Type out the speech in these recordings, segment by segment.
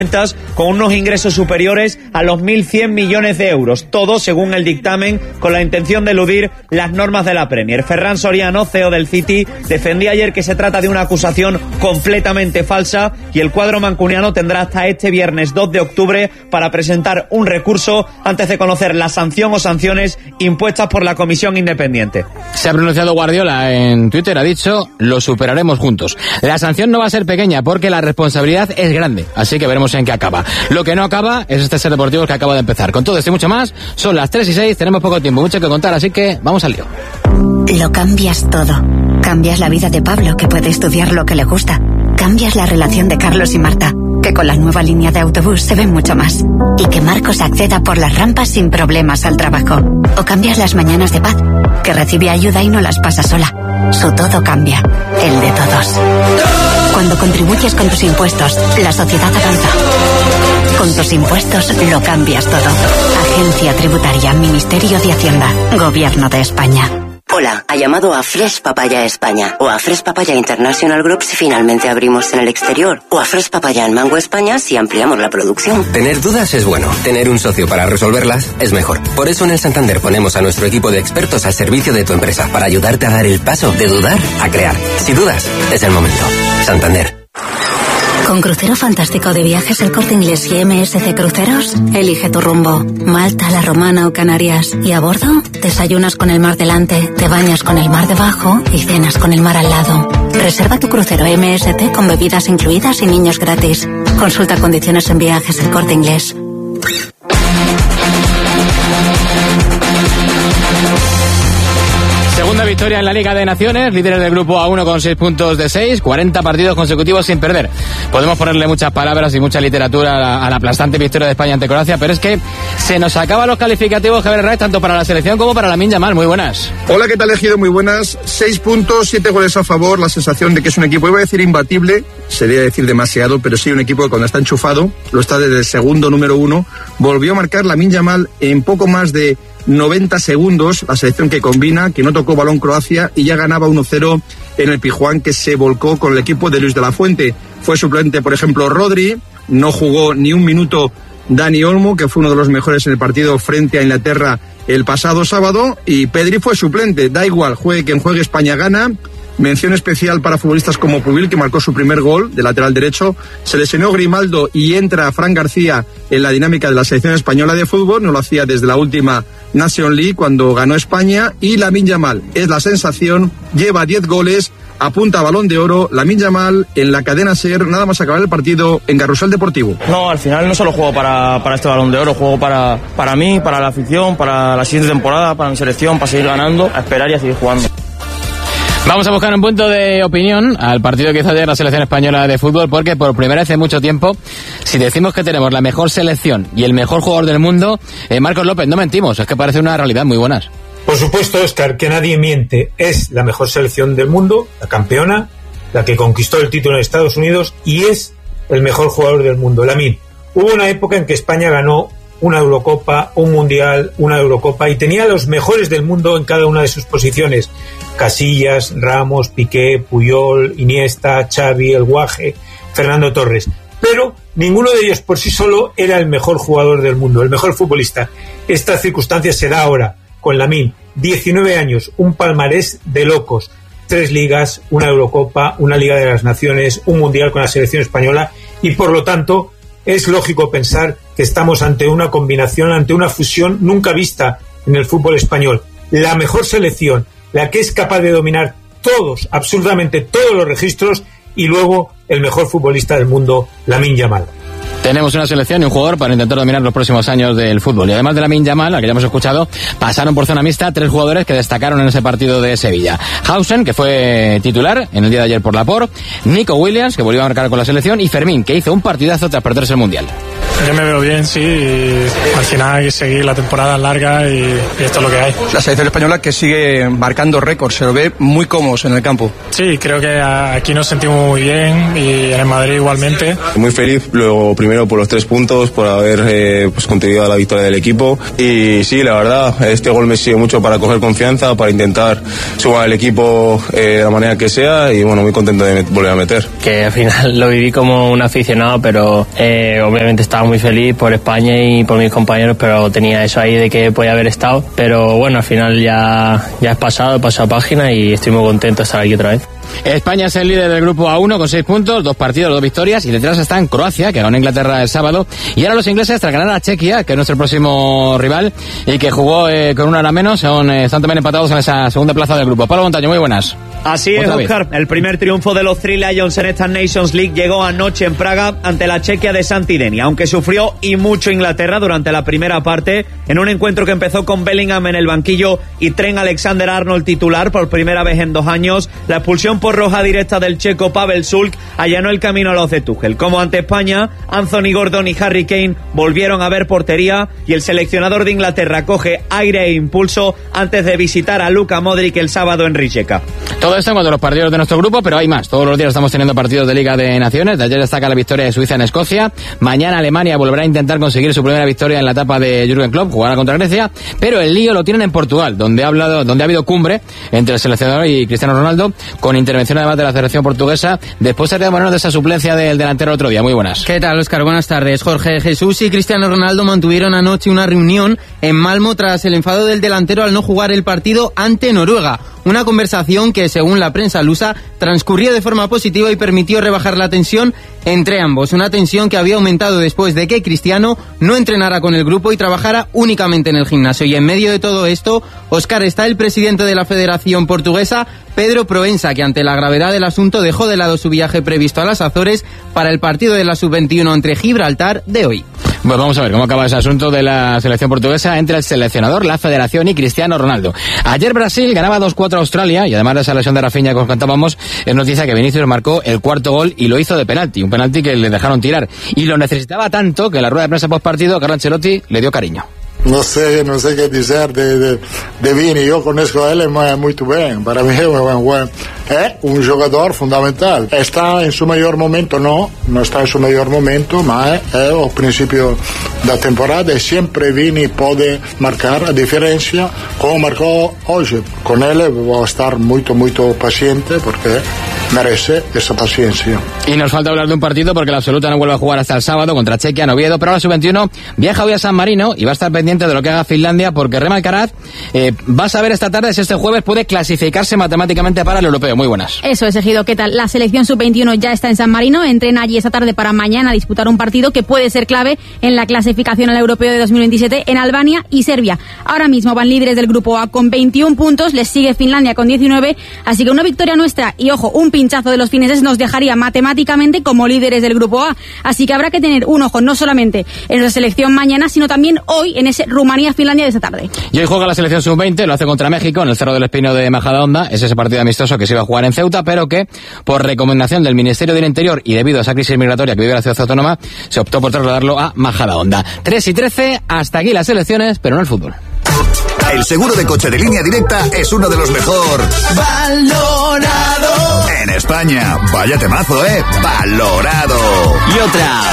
con unos ingresos superiores a los 1.100 millones de euros, todo según el dictamen, con la intención de eludir las normas de la Premier. Ferran Soriano, CEO del City, defendía ayer que se trata de una acusación completamente falsa y el cuadro mancuniano tendrá hasta este viernes 2 de octubre para presentar un recurso antes de conocer la sanción o sanciones impuestas por la comisión independiente. Se ha pronunciado Guardiola en Twitter, ha dicho: lo superaremos juntos. La sanción no va a ser pequeña porque la responsabilidad es grande, así que veremos en qué acaba. Lo que no acaba es este Ser Deportivo que acaba de empezar. Con todo esto y mucho más, son las 3:06, tenemos poco tiempo, mucho que contar, así que vamos al lío. Lo cambias todo. Cambias la vida de Pablo, que puede estudiar lo que le gusta. Cambias la relación de Carlos y Marta, que con la nueva línea de autobús se ven mucho más. Y que Marcos acceda por las rampas sin problemas al trabajo. O cambias las mañanas de Paz, que recibe ayuda y no las pasa sola. Su todo cambia, el de todos. Cuando contribuyes con tus impuestos, la sociedad avanza. Con tus impuestos lo cambias todo. Agencia Tributaria, Ministerio de Hacienda, Gobierno de España. Hola, ha llamado a Fresh Papaya España o a Fresh Papaya International Group si finalmente abrimos en el exterior, o a Fresh Papaya en Mango España si ampliamos la producción. Tener dudas es bueno, tener un socio para resolverlas es mejor. Por eso en el Santander ponemos a nuestro equipo de expertos al servicio de tu empresa para ayudarte a dar el paso de dudar a crear. Si dudas, es el momento. Santander. Con Crucero Fantástico de Viajes El Corte Inglés y MSC Cruceros, elige tu rumbo. Malta, La Romana o Canarias. Y a bordo, desayunas con el mar delante, te bañas con el mar debajo y cenas con el mar al lado. Reserva tu crucero MSC con bebidas incluidas y niños gratis. Consulta condiciones en Viajes El Corte Inglés. Segunda victoria en la Liga de Naciones, líderes del grupo A1 con 6 puntos de 6, 40 partidos consecutivos sin perder. Podemos ponerle muchas palabras y mucha literatura a la aplastante victoria de España ante Croacia, pero es que se nos acaban los calificativos, Javier Hernández, tanto para la selección como para Lamine Yamal. Muy buenas. Hola, ¿qué tal, Ejido? Muy buenas. 6 puntos, 7 goles a favor, la sensación de que es un equipo, iba a decir imbatible, sería decir demasiado, pero sí un equipo que cuando está enchufado, lo está desde el segundo número 1, volvió a marcar Lamine Yamal en poco más de 90 segundos, la selección que combina, que no tocó balón Croacia y ya ganaba 1-0 en el Pizjuán, que se volcó con el equipo de Luis de la Fuente. Fue suplente, por ejemplo, Rodri, no jugó ni un minuto Dani Olmo, que fue uno de los mejores en el partido frente a Inglaterra el pasado sábado, y Pedri fue suplente. Da igual, juegue quien juegue, España gana. Mención especial para futbolistas como Pubil, que marcó su primer gol de lateral derecho. Se lesionó Grimaldo y entra Fran García en la dinámica de la selección española de fútbol. No lo hacía desde la última Nation League cuando ganó España. Y Lamine Yamal es la sensación, lleva 10 goles, apunta a Balón de Oro. Lamine Yamal en la cadena SER, nada más acabar el partido en Carrusel Deportivo. No, al final no solo juego para este Balón de Oro, juego para mí, para la afición, para la siguiente temporada, para mi selección, para seguir ganando, a esperar y a seguir jugando. Vamos a buscar un punto de opinión al partido que hizo ayer la selección española de fútbol, porque por primera vez en mucho tiempo, si decimos que tenemos la mejor selección y el mejor jugador del mundo, Marcos López, no mentimos, es que parece una realidad. Muy buenas. Por supuesto, Óscar, que nadie miente. Es la mejor selección del mundo, la campeona, la que conquistó el título en Estados Unidos, y es el mejor jugador del mundo, Lamine. Hubo una época en que España ganó una Eurocopa, un Mundial, una Eurocopa, y tenía los mejores del mundo en cada una de sus posiciones. Casillas, Ramos, Piqué, Puyol, Iniesta, Xavi, El Guaje, Fernando Torres. Pero ninguno de ellos por sí solo era el mejor jugador del mundo, el mejor futbolista. Esta circunstancia se da ahora con Lamine. 19 años, un palmarés de locos. 3 ligas, una Eurocopa, una Liga de las Naciones, un Mundial con la selección española, y por lo tanto es lógico pensar que estamos ante una combinación, ante una fusión nunca vista en el fútbol español. La mejor selección, la que es capaz de dominar todos, absolutamente todos los registros, y luego el mejor futbolista del mundo, Lamine Yamal. Tenemos una selección y un jugador para intentar dominar los próximos años del fútbol. Y además de Lamine Yamal, al que ya hemos escuchado, pasaron por zona mixta 3 jugadores que destacaron en ese partido de Sevilla. Hausen, que fue titular en el día de ayer por Laporte, Nico Williams, que volvió a marcar con la selección, y Fermín, que hizo un partidazo tras perderse el Mundial. Yo me veo bien, sí, y al final hay que seguir, la temporada larga y esto es lo que hay. La selección española que sigue marcando récords, se lo ve muy cómodos en el campo. Sí, creo que aquí nos sentimos muy bien y en el Madrid igualmente. Muy feliz, lo primero por los 3 puntos, por haber contribuido a la victoria del equipo y sí, la verdad, este gol me sirve mucho para coger confianza, para intentar sumar al equipo de la manera que sea y bueno, muy contento de volver a meter. Que al final lo viví como un aficionado, pero obviamente estaba muy feliz por España y por mis compañeros, pero tenía eso ahí de que podía haber estado, pero bueno, al final ya es pasado página y estoy muy contento de estar aquí otra vez. España es el líder del grupo A1 con 6 puntos, 2 partidos, 2 victorias, y detrás está en Croacia, que ganó Inglaterra el sábado, y ahora los ingleses tras ganar a Chequia, que es nuestro próximo rival, y que jugó con una hora menos, están también empatados en esa segunda plaza del grupo. Pablo Montaño, muy buenas. Así es, Óscar. El primer triunfo de los Three Lions en esta Nations League llegó anoche en Praga ante la Chequia de Santidenia, aunque sufrió y mucho Inglaterra durante la primera parte, en un encuentro que empezó con Bellingham en el banquillo y Trent Alexander-Arnold titular por primera vez en 2 años. La expulsión por roja directa del checo Pavel Šulc allanó el camino a los de Tuchel. Como ante España, Anthony Gordon y Harry Kane volvieron a ver portería y el seleccionador de Inglaterra coge aire e impulso antes de visitar a Luka Modric el sábado en Rijeka. Todo esto en cuanto a los partidos de nuestro grupo, pero hay más. Todos los días estamos teniendo partidos de Liga de Naciones. De ayer destaca la victoria de Suiza en Escocia. Mañana Alemania volverá a intentar conseguir su primera victoria en la etapa de Jürgen Klopp, jugará contra Grecia, pero el lío lo tienen en Portugal, donde ha habido cumbre entre el seleccionador y Cristiano Ronaldo, con intervención además de la Federación Portuguesa, después de de esa suplencia del delantero otro día. Muy buenas. ¿Qué tal, Óscar? Buenas tardes. Jorge Jesús y Cristiano Ronaldo mantuvieron anoche una reunión en Malmo tras el enfado del delantero al no jugar el partido ante Noruega. Una conversación que, según la prensa lusa, transcurrió de forma positiva y permitió rebajar la tensión entre ambos. Una tensión que había aumentado después de que Cristiano no entrenara con el grupo y trabajara únicamente en el gimnasio. Y en medio de todo esto, Óscar, está el presidente de la Federación Portuguesa, Pedro Proença, que ante la gravedad del asunto dejó de lado su viaje previsto a las Azores para el partido de la Sub-21 entre Gibraltar de hoy. Pues vamos a ver cómo acaba ese asunto de la selección portuguesa entre el seleccionador, la Federación y Cristiano Ronaldo. Ayer Brasil ganaba 2-4 a Australia y además de esa lesión de Rafinha que os contábamos, es noticia que Vinicius marcó el cuarto gol y lo hizo de penalti, un penalti que le dejaron tirar y lo necesitaba tanto que en la rueda de prensa post partido Carlo Ancelotti le dio cariño. No sé qué decir de Vini, yo conozco a él muy bien, para mí es un jugador fundamental. Está en su mayor momento, no está en su mayor momento, ma es al principio da temporada e siempre Vini puede marcar a diferencia como marcó hoy. Con él voy a estar muy paciente porque merece esa paciencia. Y nos falta hablar de un partido porque la absoluta no vuelve a jugar hasta el sábado contra Chequia en Oviedo, pero la Sub-21 viaja hoy a San Marino y va a estar pendiente de lo que haga Finlandia porque Rema Alcaraz va a saber esta tarde si este jueves puede clasificarse matemáticamente para el europeo. Muy buenas. Eso es, Ejido. ¿Qué tal? La selección Sub-21 ya está en San Marino, entrena allí esta tarde para mañana disputar un partido que puede ser clave en la clasificación al europeo de 2027 en Albania y Serbia. Ahora mismo van líderes del grupo A con 21 puntos, les sigue Finlandia con 19, así que una victoria nuestra y, ojo, un pinchazo de los fineses nos dejaría matemáticamente como líderes del grupo A. Así que habrá que tener un ojo no solamente en la selección mañana, sino también hoy en ese Rumanía-Finlandia de esta tarde. Y hoy juega la selección Sub-20, lo hace contra México en el Cerro del Espino de Majadahonda. Es ese partido amistoso que se iba a jugar en Ceuta, pero que por recomendación del Ministerio del Interior y debido a esa crisis migratoria que vive la ciudad autónoma, se optó por trasladarlo a Majadahonda. 3:13, hasta aquí las selecciones, pero no el fútbol. El seguro de coche de Línea Directa es uno de los mejor valorado en España. Vaya temazo, valorado. Y otra,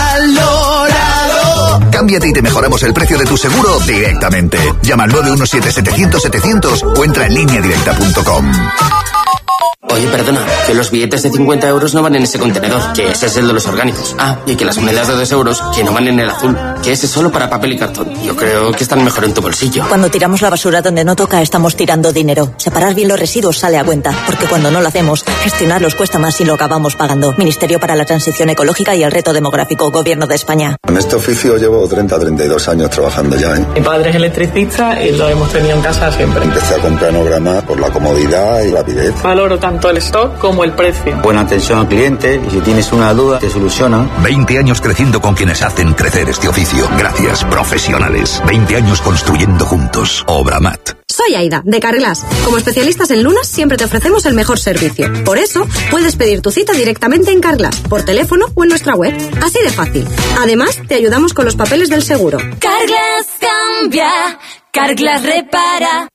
valorado. Cámbiate y te mejoramos el precio de tu seguro directamente. Llama al 917-700-700 o entra en lineadirecta.com. Oye, perdona, que los billetes de 50 euros no van en ese contenedor, que ese es el de los orgánicos. Ah, y que las monedas de 2 euros, que no van en el azul, que ese es solo para papel y cartón. Yo creo que están mejor en tu bolsillo. Cuando tiramos la basura donde no toca, estamos tirando dinero. Separar bien los residuos sale a cuenta, porque cuando no lo hacemos, gestionarlos cuesta más y lo acabamos pagando. Ministerio para la Transición Ecológica y el Reto Demográfico, Gobierno de España. En este oficio llevo 32 años trabajando ya, Mi padre es electricista y lo hemos tenido en casa siempre. Empecé a comprar Enograma por la comodidad y rapidez. Valoro tanto el stock como el precio. Buena atención al cliente y si tienes una duda te solucionan. 20 años creciendo con quienes hacen crecer este oficio. Gracias, profesionales. 20 años construyendo juntos. Obramat. Soy Aida, de Carglass. Como especialistas en lunas, siempre te ofrecemos el mejor servicio. Por eso, puedes pedir tu cita directamente en Carglass, por teléfono o en nuestra web. Así de fácil. Además, te ayudamos con los papeles del seguro. Carglass cambia, Carglass repara.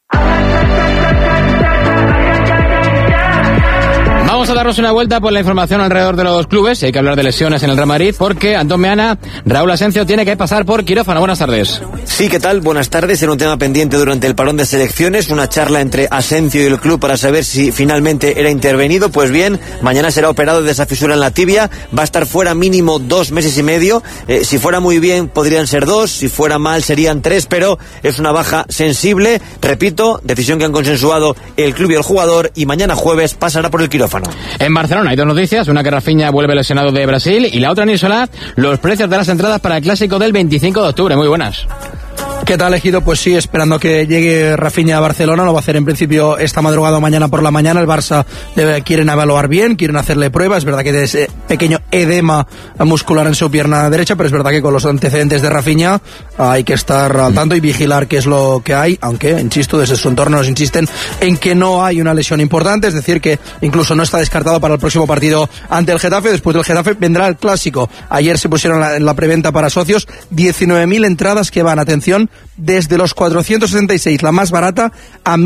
Vamos a darnos una vuelta por la información alrededor de los clubes. Hay que hablar de lesiones en el Real Madrid porque Antón Meana, Raúl Asencio tiene que pasar por quirófano. Buenas tardes. Sí, ¿qué tal? Buenas tardes. En un tema pendiente durante el parón de selecciones, una charla entre Asencio y el club para saber si finalmente era intervenido. Pues bien, mañana será operado de esa fisura en la tibia. Va a estar fuera mínimo 2 meses y medio. Si fuera muy bien podrían ser 2, si fuera mal serían 3, pero es una baja sensible. Repito, decisión que han consensuado el club y el jugador, y mañana jueves pasará por el quirófano. En Barcelona hay 2 noticias, una que Rafinha vuelve lesionado de Brasil y la otra en Isola, los precios de las entradas para el clásico del 25 de octubre. Muy buenas. ¿Qué tal, Ejido? Pues sí, esperando que llegue Rafinha a Barcelona. Lo va a hacer en principio esta madrugada o mañana por la mañana. El Barça quieren evaluar bien, quieren hacerle pruebas. Es verdad que tiene ese pequeño edema muscular en su pierna derecha, pero es verdad que con los antecedentes de Rafinha hay que estar al tanto y vigilar qué es lo que hay, aunque, insisto, desde su entorno nos insisten en que no hay una lesión importante, es decir, que incluso no está descartado para el próximo partido ante el Getafe. Después del Getafe vendrá el Clásico. Ayer se pusieron en la preventa para socios 19.000 entradas que van, atención, desde los 466, la más barata, a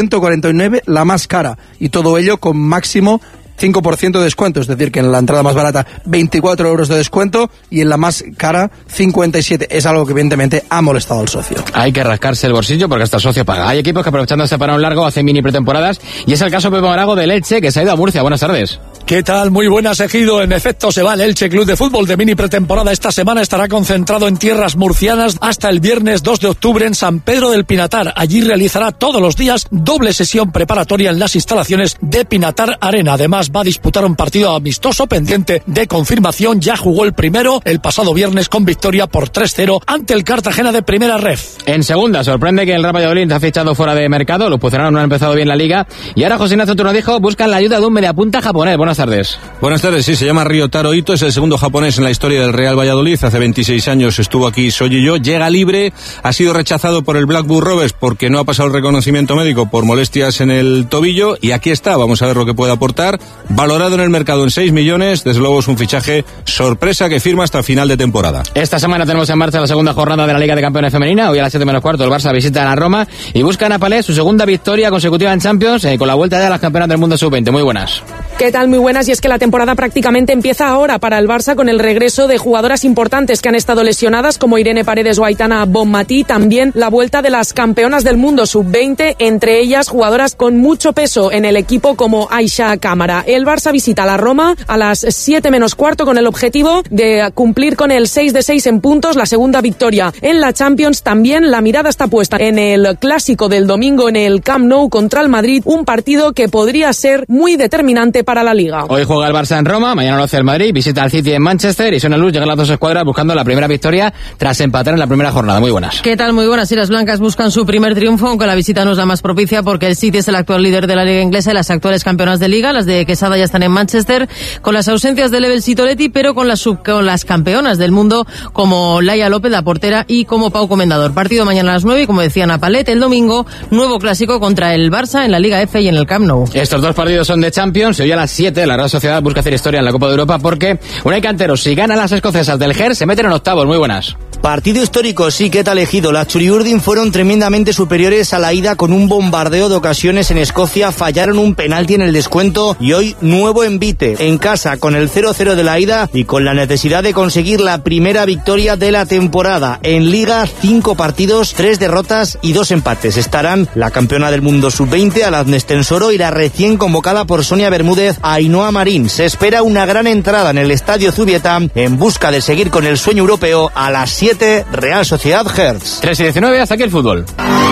1.149, la más cara. Y todo ello con máximo 5% de descuento, es decir, que en la entrada más barata 24 euros de descuento y en la más cara 57. Es algo que evidentemente ha molestado al socio. Hay que rascarse el bolsillo porque hasta el socio paga. Hay equipos que aprovechando este parón largo hacen mini pretemporadas y es el caso Pepe Morago del Elche, que se ha ido a Murcia. Buenas tardes. ¿Qué tal? Muy buenas, Ejido. En efecto, se va el Elche Club de Fútbol de mini pretemporada. Esta semana estará concentrado en tierras murcianas hasta el viernes 2 de octubre en San Pedro del Pinatar. Allí realizará todos los días doble sesión preparatoria en las instalaciones de Pinatar Arena. Además, va a disputar un partido amistoso pendiente de confirmación. Ya jugó el primero el pasado viernes con victoria por 3-0 ante el Cartagena de Primera Ref. En segunda, sorprende que el Real Valladolid ha fichado fuera de mercado. Los puceranos no han empezado bien la liga. Y ahora José Ignacio Tornadijo buscan la ayuda de un mediapunta japonés. Buenas tardes. Buenas tardes, sí, se llama Ryotaro Ito, es el segundo japonés en la historia del Real Valladolid. Hace 26 años estuvo aquí Soji-yo, llega libre, ha sido rechazado por el Blackburn Rovers porque no ha pasado el reconocimiento médico por molestias en el tobillo, y aquí está, vamos a ver lo que puede aportar. Valorado en el mercado en 6 millones, desde luego es un fichaje sorpresa que firma hasta final de temporada. Esta semana tenemos en marcha la segunda jornada de la Liga de Campeones Femenina. Hoy a las 7 menos cuarto el Barça visita a la Roma y busca a Napalés su segunda victoria consecutiva en Champions, con la vuelta de las campeonas del mundo sub-20. Muy buenas. ¿Qué tal? Muy buenas. Y es que la temporada prácticamente empieza ahora para el Barça con el regreso de jugadoras importantes que han estado lesionadas, como Irene Paredes o Aitana Bonmatí. También la vuelta de las campeonas del mundo sub-20, entre ellas jugadoras con mucho peso en el equipo como Aisha Cámara. El Barça visita a la Roma a las 7 menos cuarto con el objetivo de cumplir con el 6 de 6 en puntos, la segunda victoria en la Champions. También la mirada está puesta en el clásico del domingo en el Camp Nou contra el Madrid, un partido que podría ser muy determinante para la Liga. Hoy juega el Barça en Roma, mañana lo hace el Madrid, visita al City en Manchester y son a luz llegan las dos escuadras buscando la primera victoria tras empatar en la primera jornada. Muy buenas. ¿Qué tal? Muy buenas. Y las blancas buscan su primer triunfo, aunque la visita no es la más propicia porque el City es el actual líder de la Liga Inglesa y las actuales campeonas de Liga. Las de Quesada ya están en Manchester, con las ausencias de Lebel Sitoretti, pero con las campeonas del mundo como Laia López, la portera, y como Pau Comendador. Partido mañana a las 9 y, como decía Napalet, el domingo nuevo clásico contra el Barça en la Liga F y en el Camp Nou. Estos dos partidos son de Champions. Hoy a las 7 la Real Sociedad busca hacer historia en la Copa de Europa porque Unai Cantero, si gana las escocesas del GER, se meten en octavos. Muy buenas. Partido histórico, sí, ¿qué tal, Ejido? Las Churiurdin fueron tremendamente superiores a la ida con un bombardeo de ocasiones en Escocia, fallaron un penalti en el descuento y hoy nuevo envite en casa con el 0-0 de la ida y con la necesidad de conseguir la primera victoria de la temporada. En Liga, 5 partidos, 3 derrotas y 2 empates. Estarán la campeona del mundo sub-20, Aladnes Tensoro, y la recién convocada por Sonia Bermúdez, Ainhoa Marín. Se espera una gran entrada en el Estadio Zubieta en busca de seguir con el sueño europeo. A las 7, Real Sociedad Hertz. 3:19, hasta aquí el fútbol.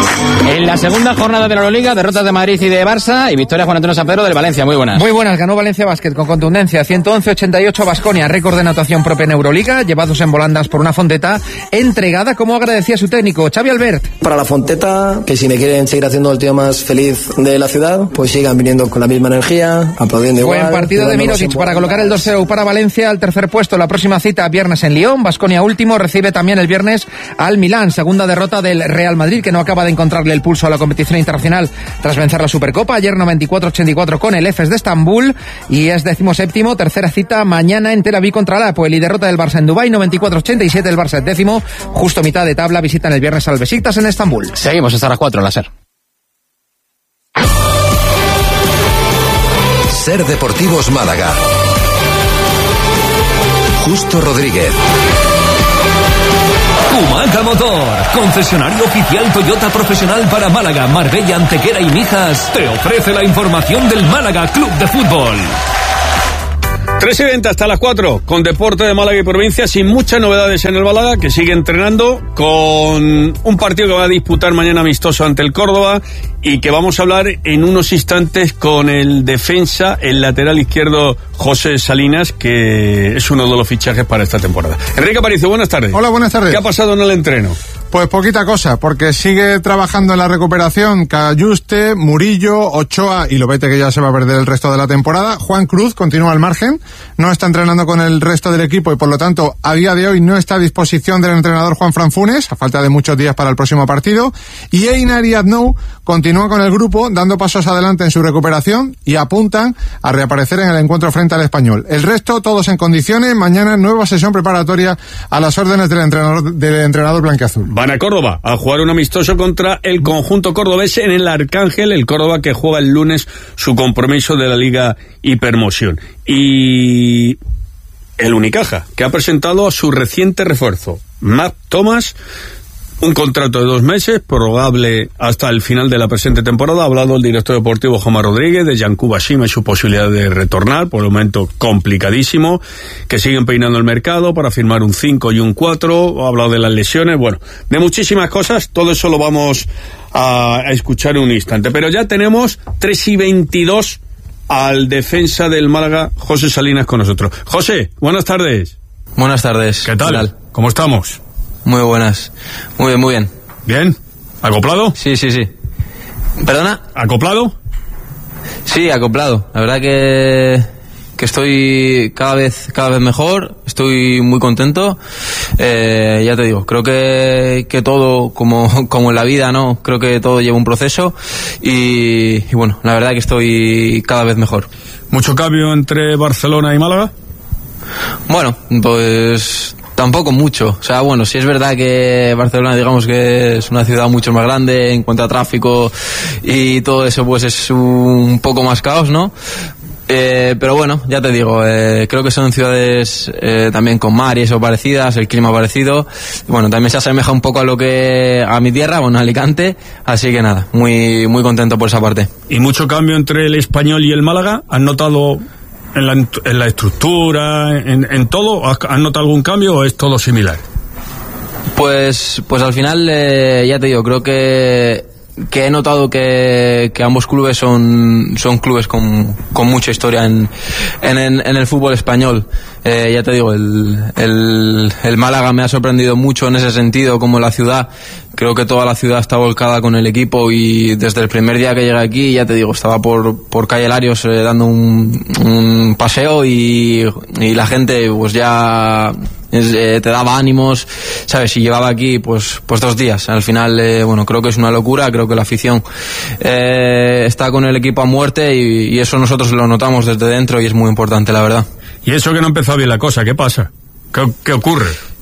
En la segunda jornada de la Euroliga, derrotas de Madrid y de Barça y victoria Juan Antonio San Pedro del Valencia. Muy buenas. Muy buenas, ganó Valencia Basket con contundencia, 111-88 Baskonia, récord de anotación propia en Euroliga, llevados en volandas por una Fonteta entregada, como agradecía su técnico, Xavi Albert. Para la Fonteta, que si me quieren seguir haciendo el tío más feliz de la ciudad, pues sigan viniendo con la misma energía, aplaudiendo igual. Buen partido de Mirotic para colocar el 2-0 para Valencia al tercer puesto. La próxima cita viernes en Lyon, Baskonia último, recibe también también el viernes al Milán, segunda derrota del Real Madrid, que no acaba de encontrarle el pulso a la competición internacional tras vencer la Supercopa. Ayer 94-84 con el Efes de Estambul, y es 17º, tercera cita mañana en Tel Aviv contra el Apoel, y derrota del Barça en Dubái, 94-87, el Barça es 10º, justo mitad de tabla, visitan el viernes al Besiktas en Estambul. Seguimos hasta las 4 en la SER. SER Deportivos Málaga. Justo Rodríguez. Humaca Motor, concesionario oficial Toyota profesional para Málaga, Marbella, Antequera y Mijas, te ofrece la información del Málaga Club de Fútbol. 3:20 hasta las 4, con Deporte de Málaga y provincia, sin muchas novedades en el Málaga, que sigue entrenando, con un partido que va a disputar mañana amistoso ante el Córdoba, y que vamos a hablar en unos instantes con el defensa, el lateral izquierdo José Salinas, que es uno de los fichajes para esta temporada. Enrique Aparicio, buenas tardes. Hola, buenas tardes. ¿Qué ha pasado en el entreno? Pues poquita cosa, porque sigue trabajando en la recuperación Cayuste, Murillo, Ochoa y Lobete, que ya se va a perder el resto de la temporada. Juan Cruz continúa al margen, no está entrenando con el resto del equipo y por lo tanto a día de hoy no está a disposición del entrenador Juan Fran Funes, a falta de muchos días para el próximo partido. Y Einar y Adnou continúan con el grupo dando pasos adelante en su recuperación y apuntan a reaparecer en el encuentro frente al Español. El resto todos en condiciones. Mañana nueva sesión preparatoria a las órdenes del entrenador blanquiazul. Van a Córdoba a jugar un amistoso contra el conjunto cordobés en el Arcángel, el Córdoba que juega el lunes su compromiso de la Liga Hipermoción. Y el Unicaja, que ha presentado a su reciente refuerzo, Matt Thomas, un contrato de 2 meses, prorrogable hasta el final de la presente temporada. Ha hablado el director deportivo Joma Rodríguez de Yankuba Shima y su posibilidad de retornar, por el momento complicadísimo, que siguen peinando el mercado para firmar un 5 y un 4, ha hablado de las lesiones, bueno, de muchísimas cosas. Todo eso lo vamos a escuchar en un instante, pero ya tenemos 3:22 al defensa del Málaga, José Salinas, con nosotros. José, buenas tardes. Buenas tardes. ¿Qué tal? ¿Cómo estamos? Muy buenas. Muy bien, muy bien. ¿Bien? ¿Acoplado? Sí. ¿Perdona? ¿Acoplado? Sí, acoplado. La verdad que estoy cada vez mejor. Estoy muy contento. Ya te digo, creo que todo, como en la vida, ¿no? Creo que todo lleva un proceso. Y bueno, la verdad que estoy cada vez mejor. ¿Mucho cambio entre Barcelona y Málaga? Bueno, pues tampoco mucho. O sea, bueno, sí es verdad que Barcelona, digamos que es una ciudad mucho más grande en cuanto a tráfico y todo eso, pues es un poco más caos, ¿no? Pero bueno, ya te digo, creo que son ciudades también con mar y eso parecidas, el clima parecido. Bueno, también se asemeja un poco a mi tierra, bueno, Alicante. Así que nada, muy, muy contento por esa parte. ¿Y mucho cambio entre el Español y el Málaga? ¿Has notado en la estructura, en todo? ¿Has notado algún cambio o es todo similar? Pues al final, ya te digo, creo que he notado que ambos clubes son clubes con mucha historia en el fútbol español. Ya te digo, el Málaga me ha sorprendido mucho en ese sentido, como la ciudad. Creo que toda la ciudad está volcada con el equipo y desde el primer día que llegué aquí, ya te digo, estaba por calle Larios dando un paseo y la gente pues ya te daba ánimos, ¿sabes? Y llevaba aquí pues 2 días. Al final, bueno, creo que es una locura. Creo que la afición está con el equipo a muerte y eso nosotros lo notamos desde dentro y es muy importante, la verdad. Y eso que no ha empezado bien la cosa, ¿qué pasa? ¿Qué ocurre?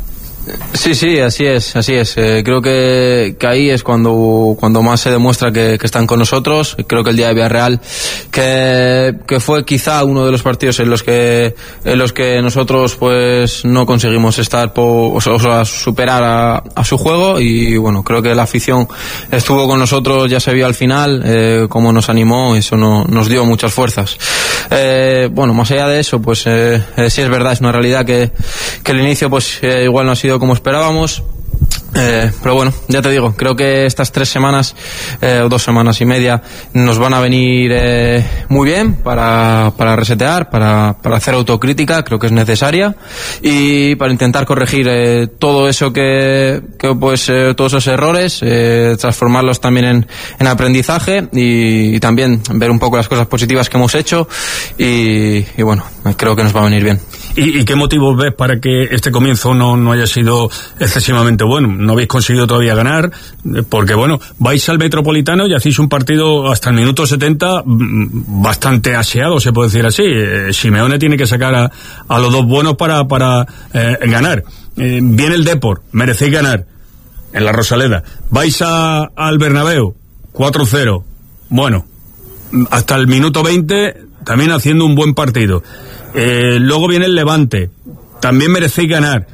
Sí, así es. Creo que ahí es cuando más se demuestra que están con nosotros. Creo que el día de Villarreal, que fue quizá uno de los partidos en los que nosotros pues no conseguimos estar o sea, superar a su juego, y bueno, creo que la afición estuvo con nosotros, ya se vio al final cómo nos animó, eso nos dio muchas fuerzas. Bueno, más allá de eso, pues sí es verdad, es una realidad que el inicio pues igual no ha sido como esperábamos. Pero bueno, ya te digo, creo que estas 3 semanas o 2 semanas y media nos van a venir muy bien para resetear, para hacer autocrítica, creo que es necesaria, y para intentar corregir todo eso que pues todos esos errores, transformarlos también en aprendizaje y también ver un poco las cosas positivas que hemos hecho y bueno, creo que nos va a venir bien. ¿Y qué motivos ves para que este comienzo no haya sido excesivamente bueno? No habéis conseguido todavía ganar, porque bueno, vais al Metropolitano y hacéis un partido hasta el minuto 70 bastante aseado, se puede decir así. Simeone tiene que sacar a los dos buenos para ganar. Viene el Depor, merecéis ganar en la Rosaleda. Vais al Bernabéu, 4-0. Bueno, hasta el minuto 20 también haciendo un buen partido. Luego viene el Levante, también merecéis ganar.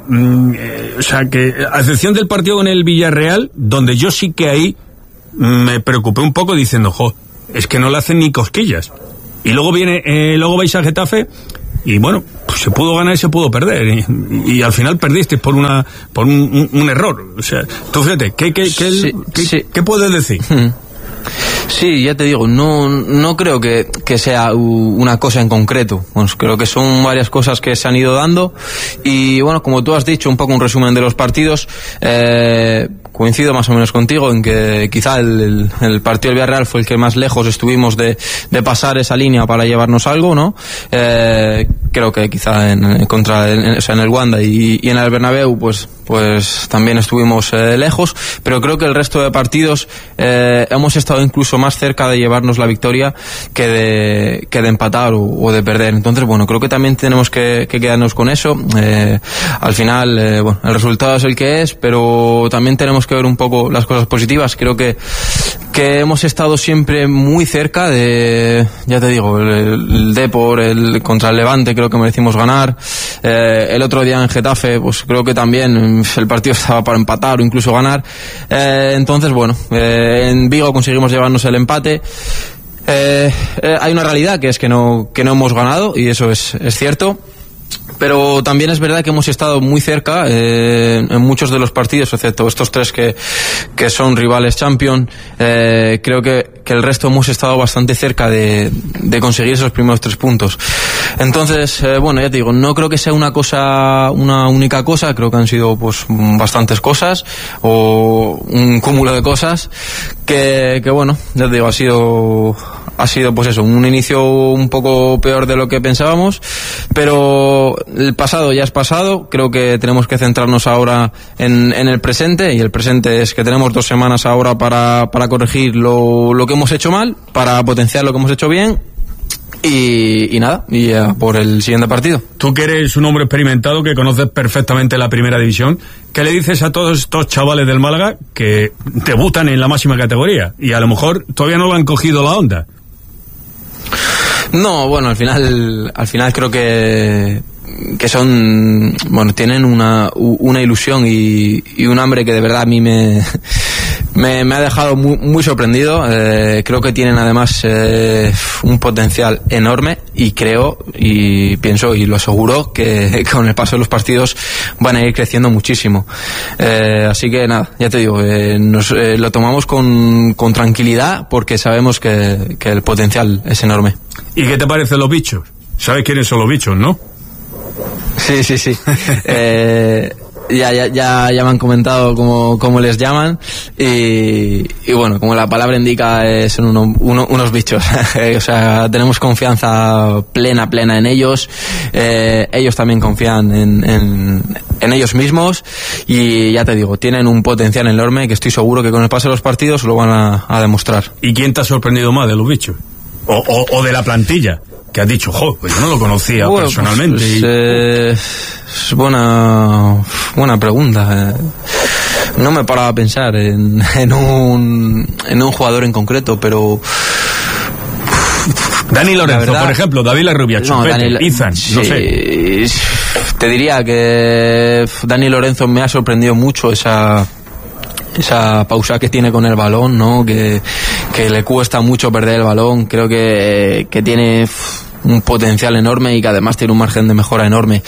O sea que, a excepción del partido con el Villarreal, donde yo sí que ahí me preocupé un poco diciendo, es que no le hacen ni cosquillas. Y luego luego vais al Getafe y bueno, pues se pudo ganar y se pudo perder y al final perdiste por un error. O sea, tú fíjate, ¿qué puedes decir? Sí, ya te digo, no creo que sea una cosa en concreto. Bueno, creo que son varias cosas que se han ido dando y bueno, como tú has dicho, un poco un resumen de los partidos. Coincido más o menos contigo en que quizá el partido del Villarreal fue el que más lejos estuvimos de pasar esa línea para llevarnos algo, ¿no? Creo que quizá en el Wanda y en el Bernabéu pues también estuvimos lejos, pero creo que el resto de partidos hemos estado incluso más cerca de llevarnos la victoria que de empatar o de perder. Entonces, bueno, creo que también tenemos que quedarnos con eso. Al final, el resultado es el que es, pero también tenemos que ver un poco las cosas positivas. Creo que hemos estado siempre muy cerca de, ya te digo, el Depor, contra el Levante creo que merecimos ganar. El otro día en Getafe, pues creo que también el partido estaba para empatar o incluso ganar. Entonces, bueno, en Vigo conseguimos llevarnos el empate. Hay una realidad que es que no hemos ganado y eso es cierto. Pero también es verdad que hemos estado muy cerca en muchos de los partidos, excepto estos 3 que son rivales champion. Creo que el resto hemos estado bastante cerca de conseguir esos primeros 3 puntos. Entonces, bueno, ya te digo, no creo que sea una única cosa, creo que han sido pues bastantes cosas o un cúmulo de cosas que bueno, ya te digo, ha sido pues eso, un inicio un poco peor de lo que pensábamos, pero el pasado ya es pasado. Creo que tenemos que centrarnos ahora en el presente, y el presente es que tenemos 2 semanas ahora para corregir lo que hemos hecho mal, para potenciar lo que hemos hecho bien y nada, y por el siguiente partido. Tú que eres un hombre experimentado, que conoces perfectamente la primera división, ¿qué le dices a todos estos chavales del Málaga que debutan en la máxima categoría y a lo mejor todavía no lo han cogido la onda? No, bueno, al final creo que son, bueno, tienen una ilusión y un hambre que de verdad a mí me ha dejado muy, muy sorprendido. Creo que tienen además un potencial enorme y creo y pienso y lo aseguro que con el paso de los partidos van a ir creciendo muchísimo. Así que nada, ya te digo, lo tomamos con tranquilidad porque sabemos que el potencial es enorme. ¿Y qué te parecen los bichos? ¿Sabes quiénes son los bichos, no? Sí. Ya me han comentado cómo les llaman y bueno, como la palabra indica, son unos bichos. O sea, tenemos confianza plena en ellos. Ellos también confían en ellos mismos y ya te digo, tienen un potencial enorme que estoy seguro que con el paso de los partidos lo van a demostrar. ¿Y quién te ha sorprendido más de los bichos? O de la plantilla, que has dicho, pues yo no lo conocía personalmente. Es buena pregunta. No me paraba a pensar en un jugador en concreto, pero Dani Lorenzo, por ejemplo, David Larrubia, Chupete, Izan, no sé. Te diría que Dani Lorenzo me ha sorprendido mucho esa pausa que tiene con el balón, ¿no? Que le cuesta mucho perder el balón. Creo que tiene un potencial enorme y que además tiene un margen de mejora enorme.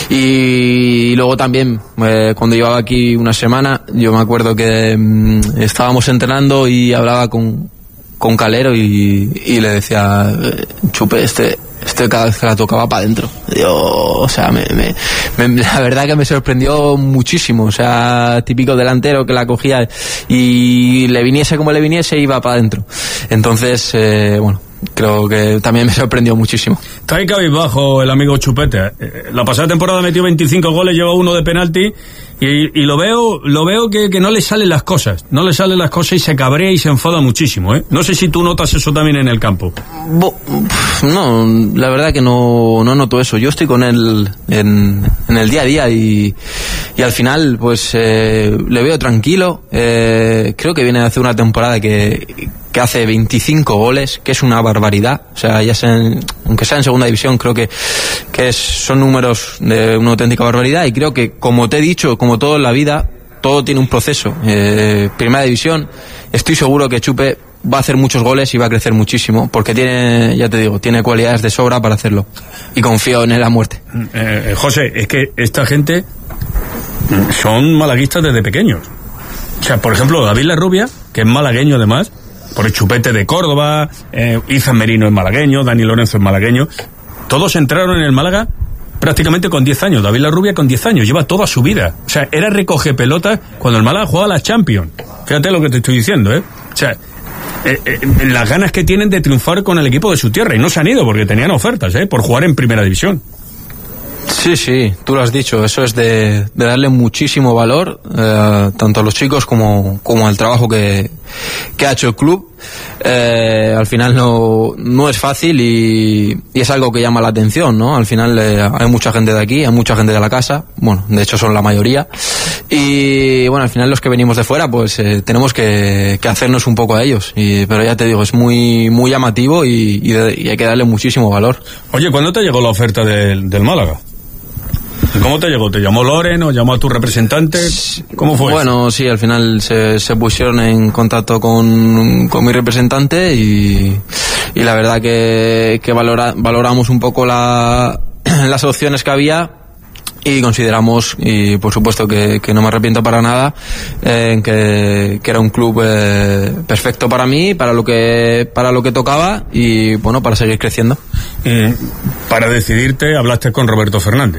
Y luego también, cuando llevaba aquí una semana, yo me acuerdo que estábamos entrenando y hablaba con Calero y le decía, Chupe, este cada vez que la tocaba para adentro. O sea, la verdad que me sorprendió muchísimo. O sea, típico delantero que la cogía y le viniese como le viniese, iba para adentro. Entonces, bueno, creo que también me sorprendió muchísimo. Está ahí cabizbajo el amigo Chupete. La pasada temporada metió 25 goles, lleva uno de penalti y lo veo que no le salen las cosas. No le salen las cosas y se cabrea y se enfada muchísimo, ¿eh? No sé si tú notas eso también en el campo. No, la verdad que no noto eso. Yo estoy con él en el día a día y al final pues le veo tranquilo. Creo que viene de hacer una temporada que hace 25 goles, que es una barbaridad. O sea, aunque sea en segunda división, creo que son números de una auténtica barbaridad. Y creo que, como te he dicho, como todo en la vida, todo tiene un proceso. Primera división, estoy seguro que Chupe va a hacer muchos goles y va a crecer muchísimo, porque tiene cualidades de sobra para hacerlo. Y confío en él a muerte. José, es que esta gente son malaguistas desde pequeños. O sea, por ejemplo, David Larrubia, que es malagueño además, por el Chupete de Córdoba, Izan Merino es malagueño, Dani Lorenzo es malagueño. Todos entraron en el Málaga prácticamente con 10 años. David Larrubia con 10 años, lleva toda su vida. O sea, era recoge pelotas cuando el Málaga jugaba a la Champions. Fíjate lo que te estoy diciendo, ¿eh? O sea, las ganas que tienen de triunfar con el equipo de su tierra. Y no se han ido porque tenían ofertas, por jugar en primera división. Sí, tú lo has dicho. Eso es de darle muchísimo valor, tanto a los chicos como al trabajo que ha hecho el club. Al final no es fácil y es algo que llama la atención, ¿no? Al final hay mucha gente de aquí, hay mucha gente de la casa, bueno, de hecho son la mayoría, y bueno, al final los que venimos de fuera pues tenemos que hacernos un poco a ellos, pero ya te digo, es muy, muy llamativo y hay que darle muchísimo valor. Oye, ¿cuándo te llegó la oferta del Málaga? ¿Cómo te llegó? ¿Te llamó Loren o llamó a tu representante? ¿Cómo fue? Bueno, sí, al final se pusieron en contacto con mi representante y la verdad que valoramos un poco las opciones que había y consideramos, y por supuesto que no me arrepiento para nada, que era un club perfecto para mí, para lo que tocaba y bueno, para seguir creciendo. Para decidirte, hablaste con Roberto Fernández.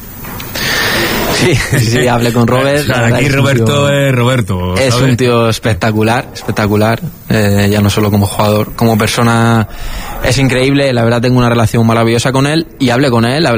Sí, hablé con Robert. Aquí Roberto es Roberto. Es un tío espectacular. Ya no solo como jugador, como persona es increíble. La verdad tengo una relación maravillosa con él y hablé con él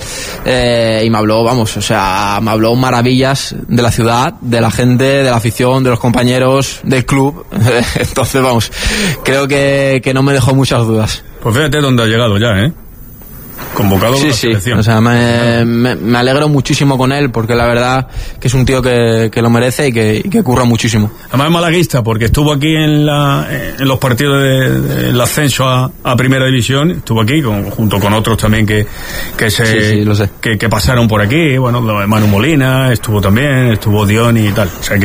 y me habló maravillas de la ciudad, de la gente, de la afición, de los compañeros, del club. Entonces, creo que no me dejó muchas dudas. Pues fíjate dónde ha llegado ya, ¿eh? Convocado con la selección. O sea, me alegro muchísimo con él porque la verdad que es un tío que lo merece y que curra muchísimo. Además es malaguista porque estuvo aquí en los partidos del ascenso a Primera División, estuvo aquí junto con otros también que pasaron por aquí, bueno, Manu Molina estuvo también, estuvo Dion y tal. O sea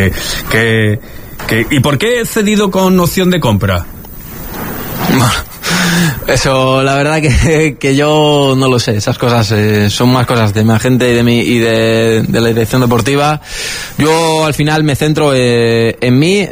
¿y por qué he cedido con opción de compra? Bueno, eso la verdad que yo no lo sé. Esas cosas son más cosas de mi agente y de la dirección deportiva. Yo al final me centro en mí,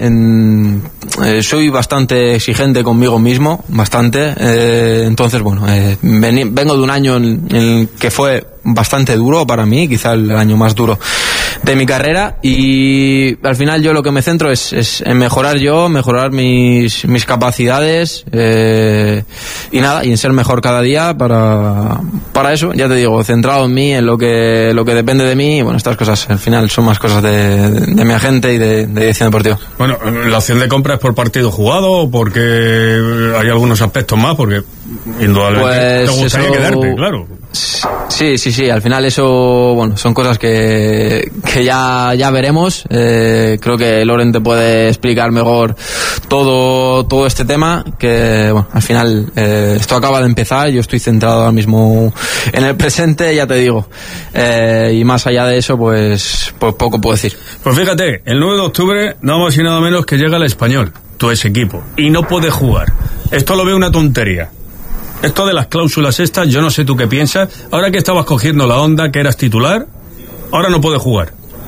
soy bastante exigente conmigo mismo, bastante. Entonces bueno, vengo de un año en el que fue bastante duro para mí, quizá el año más duro de mi carrera, y al final yo lo que me centro es en mejorar mis capacidades y en ser mejor cada día para eso, ya te digo, centrado en mí, en lo que depende de mí. Y bueno, estas cosas al final son más cosas de mi agente y de dirección deportiva. Bueno, la opción de compra es por partido jugado o porque hay algunos aspectos más, porque indudablemente te gustaría quedarte, claro. Sí, al final eso, bueno, son cosas que ya veremos. Creo que Loren te puede explicar mejor todo este tema, que bueno, al final esto acaba de empezar, yo estoy centrado ahora mismo en el presente, ya te digo, y más allá de eso pues poco puedo decir. Pues fíjate, el 9 de octubre nada más y nada menos que llega el Español, tu ex equipo, y no puede jugar. Esto lo veo una tontería. Esto de las cláusulas estas, yo no sé tú qué piensas. Ahora que estabas cogiendo la onda, que eras titular, ahora no puedes jugar.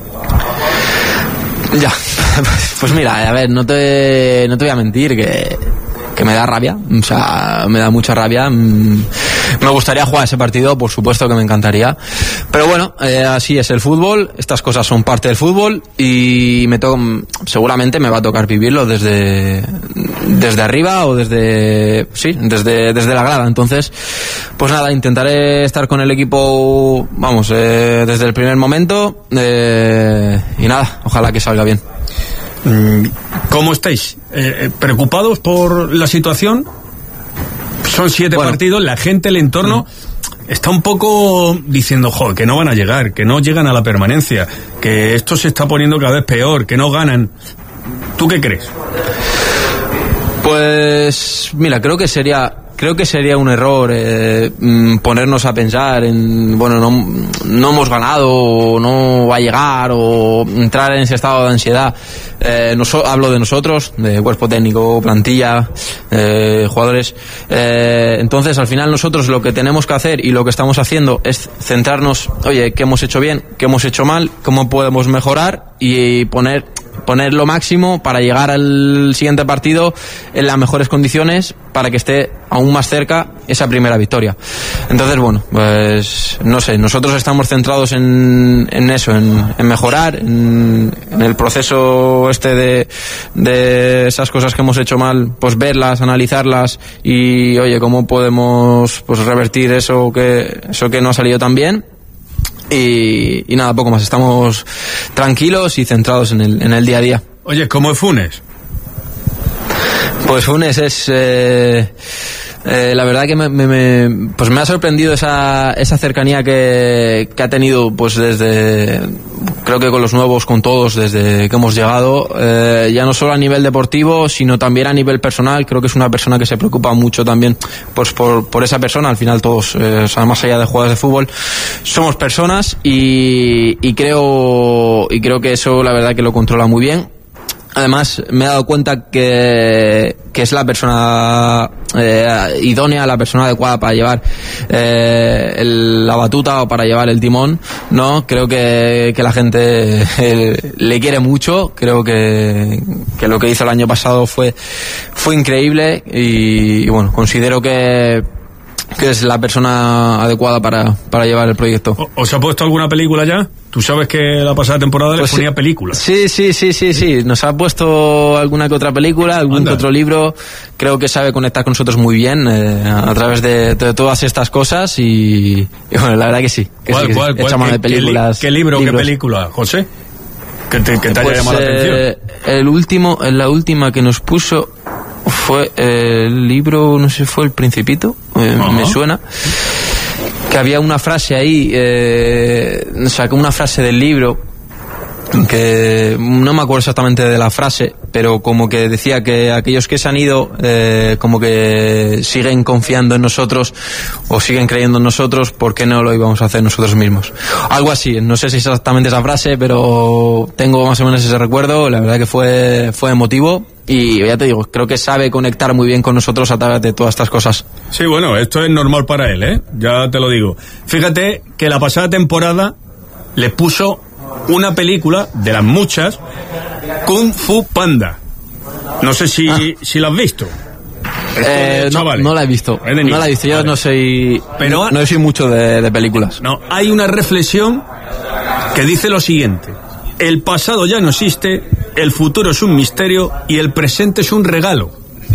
Ya, pues mira, a ver, no te voy a mentir que me da rabia, o sea, me da mucha rabia. Me gustaría jugar ese partido, por supuesto que me encantaría, pero bueno, así es el fútbol, estas cosas son parte del fútbol y seguramente me va a tocar vivirlo desde arriba o desde la grada. Entonces, pues nada, intentaré estar con el equipo, vamos, desde el primer momento, y nada, ojalá que salga bien. ¿Cómo estáis? ¿Preocupados por la situación? Son 7 partidos, la gente, el entorno está un poco diciendo, joder, que no van a llegar, que no llegan a la permanencia, que esto se está poniendo cada vez peor, que no ganan. ¿Tú qué crees? Pues mira, creo que sería un error ponernos a pensar en, bueno, no hemos ganado o no va a llegar, o entrar en ese estado de ansiedad. Hablo de nosotros, de cuerpo técnico, plantilla, jugadores. Entonces, al final nosotros lo que tenemos que hacer y lo que estamos haciendo es centrarnos, oye, qué hemos hecho bien, qué hemos hecho mal, cómo podemos mejorar y poner lo máximo para llegar al siguiente partido en las mejores condiciones para que esté aún más cerca esa primera victoria. Entonces, bueno, pues no sé, nosotros estamos centrados en eso, en mejorar, en el proceso de esas cosas que hemos hecho mal, pues verlas, analizarlas y, oye, cómo podemos pues revertir eso que no ha salido tan bien. Y nada, poco más. Estamos tranquilos y centrados en el día a día. Oye, ¿cómo es Funes? Pues Funes es... la verdad que me ha sorprendido esa cercanía que ha tenido, pues desde, creo que con los nuevos, con todos, desde que hemos llegado, ya no solo a nivel deportivo, sino también a nivel personal. Creo que es una persona que se preocupa mucho también pues por esa persona. Al final todos, o sea, más allá de jugadores de fútbol, somos personas y creo que eso la verdad que lo controla muy bien. Además, me he dado cuenta que es la persona idónea, la persona adecuada para llevar la batuta o para llevar el timón, ¿no? Creo que la gente le quiere mucho. Creo que lo que hizo el año pasado fue increíble y bueno, considero que es la persona adecuada para llevar el proyecto. ¿Os ha puesto alguna película ya? Tú sabes que la pasada temporada pues le ponía películas. Sí. Nos ha puesto alguna que otra película, algún que otro libro. Creo que sabe conectar con nosotros muy bien a través de todas estas cosas y bueno, la verdad que sí. ¿Cuál? De películas. ¿Qué libro, qué película, José? ¿Que te haya llamado la atención? La última que nos puso fue el libro, no sé, fue El Principito, me suena. Que había una frase ahí, sacó una frase del libro que no me acuerdo exactamente de la frase, pero como que decía que aquellos que se han ido como que siguen confiando en nosotros o siguen creyendo en nosotros, ¿por qué no lo íbamos a hacer nosotros mismos? Algo así, no sé si es exactamente esa frase, pero tengo más o menos ese recuerdo. La verdad que fue emotivo. Y ya te digo, creo que sabe conectar muy bien con nosotros a través de todas estas cosas. Sí, bueno, esto es normal para él, ¿eh? Ya te lo digo. Fíjate que la pasada temporada le puso una película, de las muchas, Kung Fu Panda. No sé si la has visto. No la he visto. No la he visto, yo vale. No soy mucho de películas. No, hay una reflexión que dice lo siguiente: el pasado ya no existe, el futuro es un misterio y el presente es un regalo.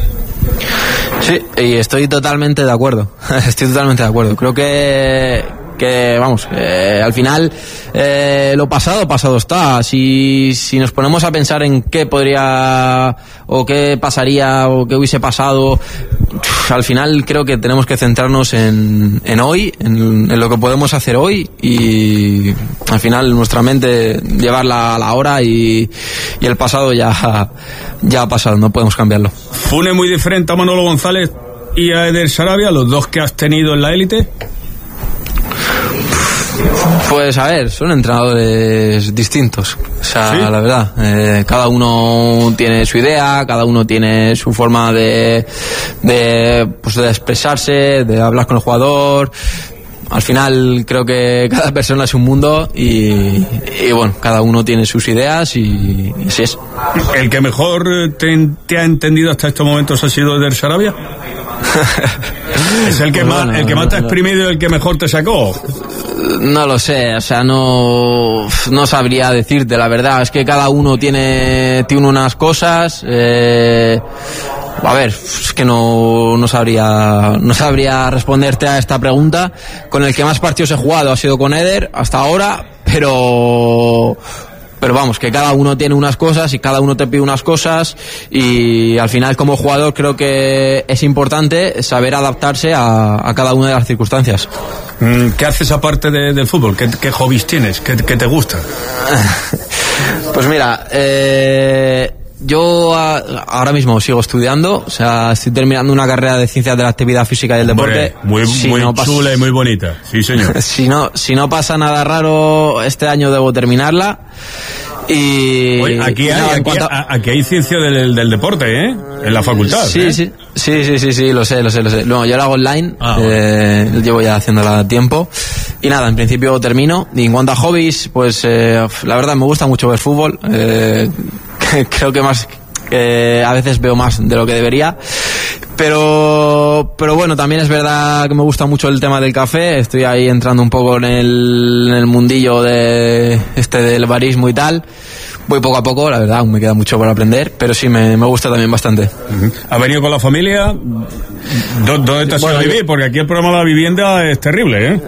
Sí, y estoy totalmente de acuerdo. Creo que vamos, al final lo pasado está. Si nos ponemos a pensar en qué podría o qué pasaría o qué hubiese pasado, al final creo que tenemos que centrarnos en hoy, en lo que podemos hacer hoy, y al final nuestra mente llevarla a la hora, y el pasado ya ha pasado, no podemos cambiarlo. Funes muy diferente a Manolo González y a Eder Sarabia, los dos que has tenido en la élite. Pues a ver, son entrenadores distintos, o sea, ¿sí? La verdad, cada uno tiene su idea, cada uno tiene su forma de expresarse, de hablar con el jugador. Al final creo que cada persona es un mundo y bueno, cada uno tiene sus ideas y así es. ¿El que mejor te ha entendido hasta estos momentos ha sido Eder Sarabia? ¿Es el que más te ha exprimido y el que mejor te sacó? No lo sé, o sea, no sabría decirte, la verdad, es que cada uno tiene unas cosas. A ver, es que no sabría responderte a esta pregunta. Con el que más partidos he jugado ha sido con Eder hasta ahora, pero vamos, que cada uno tiene unas cosas y cada uno te pide unas cosas y al final como jugador creo que es importante saber adaptarse a cada una de las circunstancias. ¿Qué haces aparte del fútbol? ¿Qué hobbies tienes? ¿Qué te gusta? Pues mira, yo ahora mismo sigo estudiando, o sea, estoy terminando una carrera de Ciencias de la Actividad Física y el Deporte. Muy chula y muy bonita, sí señor. si no pasa nada raro, este año debo terminarla. Y oye, aquí hay ciencia del deporte, ¿eh? En la facultad. Sí, lo sé. No, yo la hago online, llevo ya haciéndola tiempo. Y nada, en principio termino. Y en cuanto a hobbies, pues la verdad me gusta mucho ver fútbol. Creo que a veces veo más de lo que debería. Pero bueno, también es verdad que me gusta mucho el tema del café. Estoy ahí entrando un poco en el mundillo del barismo y tal. Voy poco a poco, la verdad, aún me queda mucho por aprender, pero sí me gusta también bastante. ¿Has venido con la familia? ¿Dónde te has ido a vivir? Porque aquí el programa de la vivienda es terrible, ¿eh?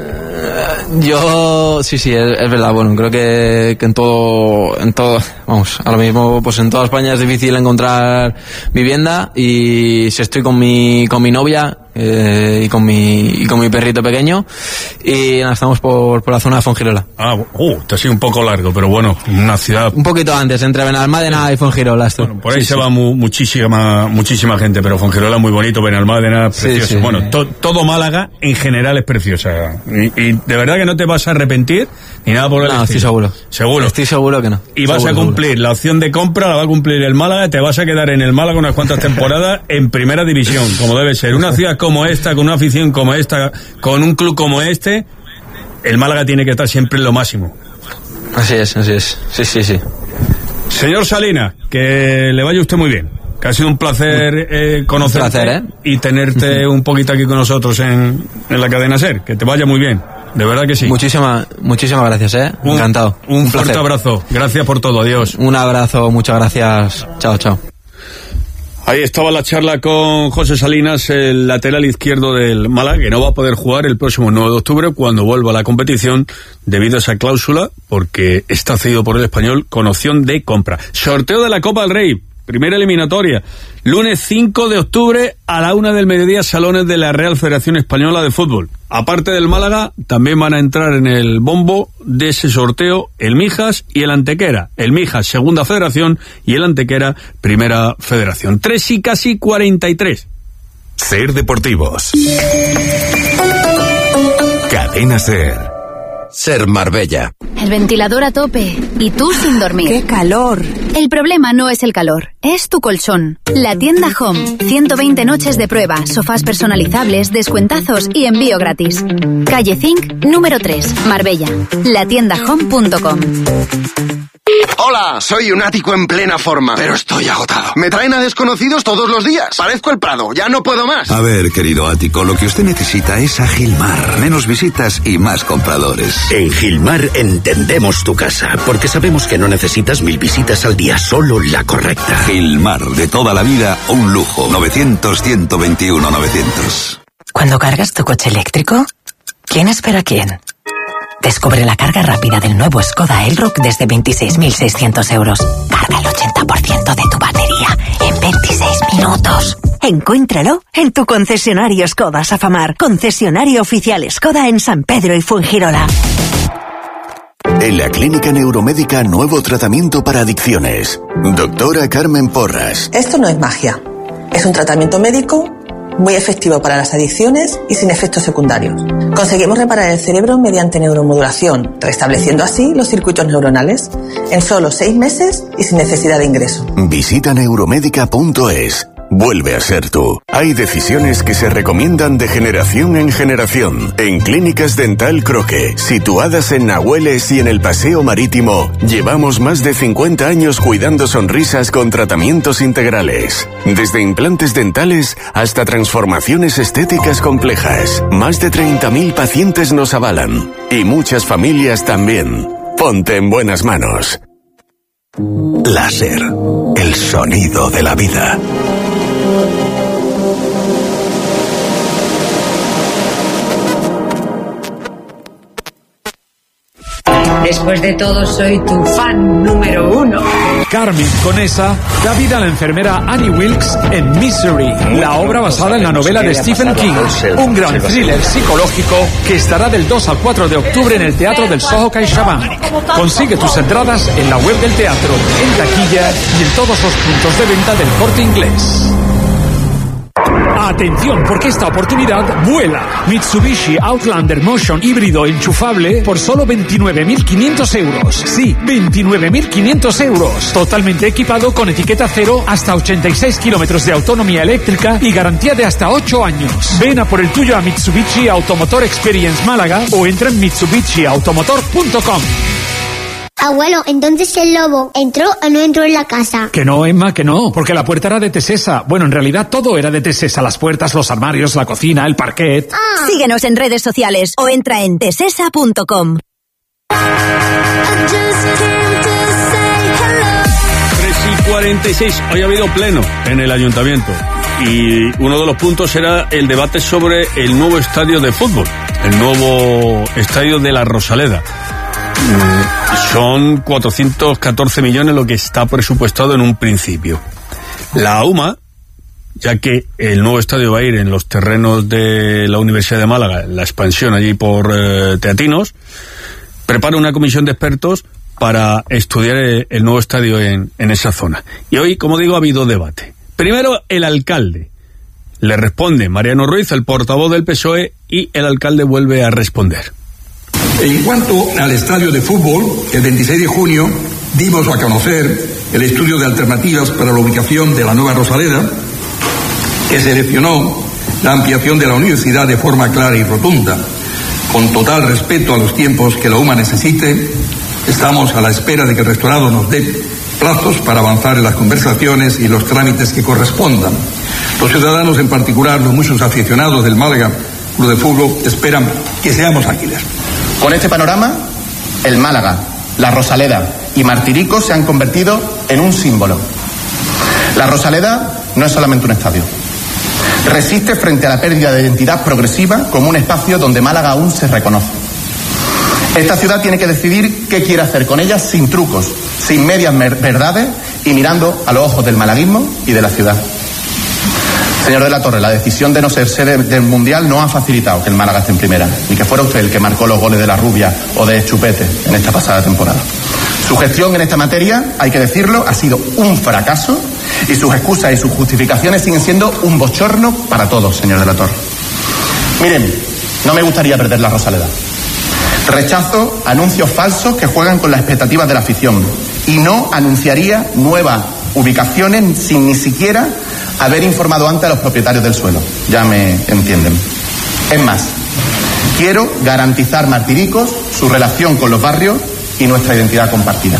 Yo, sí, es verdad. Bueno, creo que en todo, vamos, ahora mismo, pues en toda España es difícil encontrar vivienda y si estoy con mi novia, y con mi perrito pequeño y nada, estamos por la zona de Fuengirola. Te ha sido un poco largo, pero bueno, una ciudad un poquito antes, entre Benalmádena y Fuengirola. Bueno, por ahí se va muchísima gente, pero Fuengirola es muy bonito, Benalmádena precioso. Sí. Bueno, todo Málaga en general es preciosa y de verdad que no te vas a arrepentir ni nada por el estilo. Estoy seguro. Estoy seguro que no. Y vas a cumplir la opción de compra, la va a cumplir el Málaga, te vas a quedar en el Málaga unas cuantas temporadas en primera división, como debe ser. Una ciudad como esta, con una afición como esta, con un club como este, el Málaga tiene que estar siempre en lo máximo. Así es. Sí. Señor Salinas, que le vaya usted muy bien. Que ha sido un placer conocerte y tenerte un poquito aquí con nosotros en la cadena SER. Que te vaya muy bien. De verdad que sí. Muchísimas gracias, encantado. Un fuerte abrazo. Gracias por todo. Adiós. Un abrazo, muchas gracias. Chao. Ahí estaba la charla con José Salinas, el lateral izquierdo del Málaga, que no va a poder jugar el próximo 9 de octubre cuando vuelva a la competición debido a esa cláusula, porque está cedido por el Español con opción de compra. Sorteo de la Copa del Rey, primera eliminatoria, lunes 5 de octubre a la 1 del mediodía, salones de la Real Federación Española de Fútbol. Aparte del Málaga, también van a entrar en el bombo de ese sorteo el Mijas y el Antequera. El Mijas, segunda federación, y el Antequera, primera federación. 3:43. SER Deportivos. Cadena SER. SER Marbella. El ventilador a tope y tú sin dormir. ¡Qué calor! El problema no es el calor, es tu colchón. La tienda Home. 120 noches de prueba, sofás personalizables, descuentazos y envío gratis. Calle Zinc, número 3, Marbella. Latiendahome.com. Hola, soy un ático en plena forma, pero estoy agotado. Me traen a desconocidos todos los días. Parezco el Prado, ya no puedo más. A ver, querido ático, lo que usted necesita es a Gilmar. Menos visitas y más compradores. En Gilmar entendemos tu casa, porque sabemos que no necesitas 1000 visitas al día, solo la correcta. Gilmar, de toda la vida, un lujo. 900-121-900. Cuando cargas tu coche eléctrico, ¿quién espera a quién? Descubre la carga rápida del nuevo Skoda Elroq desde 26.600 euros. Carga el 80% de tu batería en 26 minutos. Encuéntralo en tu concesionario Skoda Safamar. Concesionario oficial Skoda en San Pedro y Fuengirola. En la Clínica Neuromédica, nuevo tratamiento para adicciones. Doctora Carmen Porras. Esto no es magia. Es un tratamiento médico muy efectivo para las adicciones y sin efectos secundarios. Conseguimos reparar el cerebro mediante neuromodulación, restableciendo así los circuitos neuronales en solo 6 meses y sin necesidad de ingreso. Visita neuromedica.es. Vuelve a ser tú. Hay decisiones que se recomiendan de generación en generación. En Clínicas Dental Croque, situadas en Nahueles y en el Paseo Marítimo, llevamos más de 50 años cuidando sonrisas con tratamientos integrales. Desde implantes dentales hasta transformaciones estéticas complejas. Más de 30.000 pacientes nos avalan. Y muchas familias también. Ponte en buenas manos. Láser, el sonido de la vida. Después de todo, soy tu fan número 1. Carmen Conesa da vida a la enfermera Annie Wilkes en Misery, la obra basada en la novela de Stephen King, un gran thriller psicológico que estará del 2 al 4 de octubre en el Teatro del Soho CaixaBank. Consigue tus entradas en la web del teatro, en taquilla y en todos los puntos de venta del Corte Inglés. Atención, porque esta oportunidad vuela. Mitsubishi Outlander Motion híbrido enchufable por solo 29.500 euros. Sí, 29.500 euros. Totalmente equipado con etiqueta cero, hasta 86 kilómetros de autonomía eléctrica y garantía de hasta 8 años. Ven a por el tuyo a Mitsubishi Automotor Experience Málaga o entra en mitsubishiautomotor.com. Abuelo, entonces el lobo ¿entró o no entró en la casa? Que no, Emma, que no, porque la puerta era de Tesesa. Bueno, en realidad todo era de Tesesa, las puertas, los armarios, la cocina, el parquet. Síguenos en redes sociales o entra en tesesa.com. 3:46, hoy ha habido pleno en el ayuntamiento y uno de los puntos era el debate sobre el nuevo estadio de fútbol, el nuevo estadio de la Rosaleda. Son 414 millones lo que está presupuestado en un principio. La UMA, ya que el nuevo estadio va a ir en los terrenos de la Universidad de Málaga, la expansión allí por Teatinos, prepara una comisión de expertos para estudiar el nuevo estadio en esa zona. Y hoy, como digo, ha habido debate. Primero, el alcalde. Le responde Mariano Ruiz, el portavoz del PSOE, y el alcalde vuelve a responder. En cuanto al estadio de fútbol, el 26 de junio dimos a conocer el estudio de alternativas para la ubicación de la nueva Rosaleda, que seleccionó la ampliación de la universidad de forma clara y rotunda. Con total respeto a los tiempos que la UMA necesite, estamos a la espera de que el rectorado nos dé plazos para avanzar en las conversaciones y los trámites que correspondan. Los ciudadanos, en particular los muchos aficionados del Málaga Club de Fútbol, esperan que seamos ágiles. Con este panorama, el Málaga, la Rosaleda y Martirico se han convertido en un símbolo. La Rosaleda no es solamente un estadio. Resiste frente a la pérdida de identidad progresiva como un espacio donde Málaga aún se reconoce. Esta ciudad tiene que decidir qué quiere hacer con ella sin trucos, sin medias verdades y mirando a los ojos del malaguismo y de la ciudad. Señor de la Torre, la decisión de no ser sede del Mundial no ha facilitado que el Málaga esté en primera, ni que fuera usted el que marcó los goles de la Rubia o de Chupete en esta pasada temporada. Su gestión en esta materia, hay que decirlo, ha sido un fracaso y sus excusas y sus justificaciones siguen siendo un bochorno para todos, señor de la Torre. Miren, no me gustaría perder la Rosaleda. Rechazo anuncios falsos que juegan con las expectativas de la afición y no anunciaría nuevas ubicaciones sin ni siquiera haber informado antes a los propietarios del suelo. Ya me entienden. Es más, quiero garantizar Martiricos, su relación con los barrios y nuestra identidad compartida.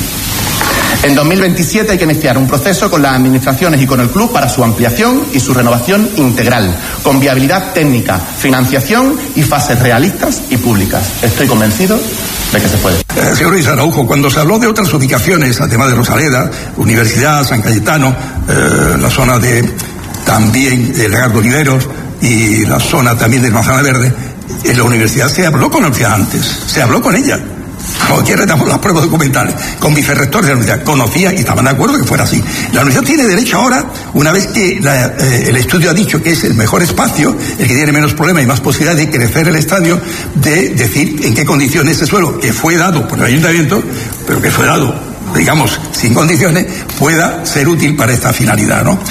En 2027 hay que iniciar un proceso con las administraciones y con el club para su ampliación y su renovación integral, con viabilidad técnica, financiación y fases realistas y públicas. Estoy convencido de que se puede. Señor Luis Araujo, cuando se habló de otras ubicaciones, además de Rosaleda, Universidad, San Cayetano, la zona de también de Legardo Oliveros y la zona también de Manzana Verde, en la universidad se habló con la universidad antes, se habló con ella. Como quiera, damos las pruebas documentales. Con vicerrectores de la universidad conocía y estaban de acuerdo que fuera así. La universidad tiene derecho ahora, una vez que el estudio ha dicho que es el mejor espacio, el que tiene menos problemas y más posibilidad de crecer el estadio, de decir en qué condiciones ese suelo, que fue dado por el ayuntamiento, pero que fue dado, digamos, sin condiciones, pueda ser útil para esta finalidad, ¿no?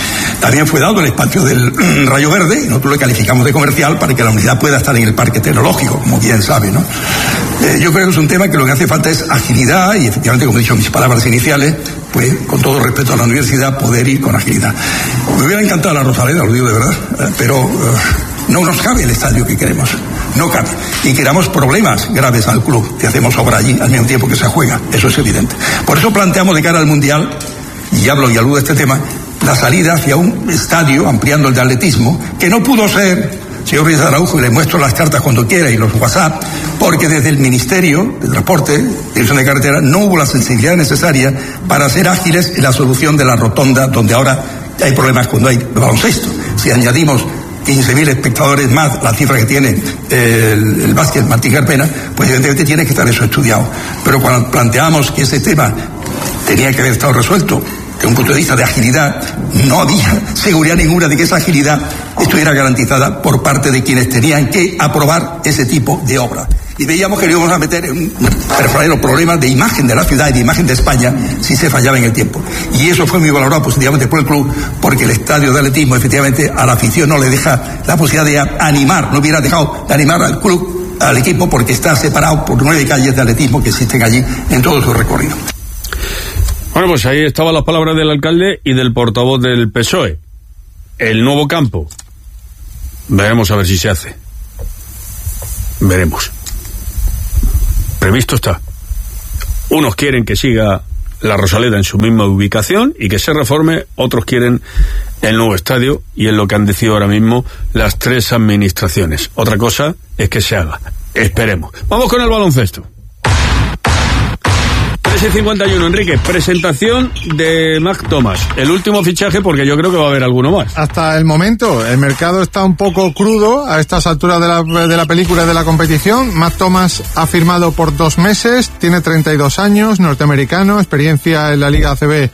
También fue dado el espacio del Rayo Verde, y nosotros lo calificamos de comercial para que la unidad pueda estar en el parque tecnológico, como bien sabe, ¿no? Yo creo que es un tema que lo que hace falta es agilidad y, efectivamente, como he dicho en mis palabras iniciales, pues con todo respeto a la universidad, poder ir con agilidad. Me hubiera encantado la Rosaleda, lo digo de verdad, pero no nos cabe el estadio que queremos, no cabe. Y creamos problemas graves al club, que hacemos obra allí al mismo tiempo que se juega, eso es evidente. Por eso planteamos de cara al Mundial, y hablo y aludo a este tema, la salida hacia un estadio, ampliando el de atletismo, que no pudo ser, señor Ruiz de Araujo, y le muestro las cartas cuando quiera y los WhatsApp, porque desde el Ministerio de Transporte, Dirección de Carretera, no hubo la sensibilidad necesaria para ser ágiles en la solución de la rotonda, donde ahora hay problemas cuando hay baloncesto. Si añadimos 15.000 espectadores más, la cifra que tiene el básquet Martín Carpena, pues evidentemente tiene que estar eso estudiado. Pero cuando planteamos que ese tema tenía que haber estado resuelto desde un punto de vista de agilidad, no había seguridad ninguna de que esa agilidad estuviera garantizada por parte de quienes tenían que aprobar ese tipo de obra. Y veíamos que nos íbamos a meter en un verdadero problema de imagen de la ciudad y de imagen de España si se fallaba en el tiempo. Y eso fue muy valorado positivamente por el club, porque el estadio de atletismo, efectivamente, a la afición no le deja la posibilidad de animar, no hubiera dejado de animar al club, al equipo, porque está separado por 9 calles de atletismo que existen allí en todo su recorrido. Bueno, pues ahí estaban las palabras del alcalde y del portavoz del PSOE. El nuevo campo. Veremos a ver si se hace. Veremos. Previsto está. Unos quieren que siga la Rosaleda en su misma ubicación y que se reforme, otros quieren el nuevo estadio, y es lo que han decidido ahora mismo las 3 administraciones. Otra cosa es que se haga. Esperemos. Vamos con el baloncesto. 3:51, Enrique, presentación de Matt Thomas, el último fichaje, porque yo creo que va a haber alguno más. Hasta el momento, el mercado está un poco crudo a estas alturas de la película y de la competición. Matt Thomas ha firmado por 2 meses, tiene 32 años, norteamericano, experiencia en la Liga ACB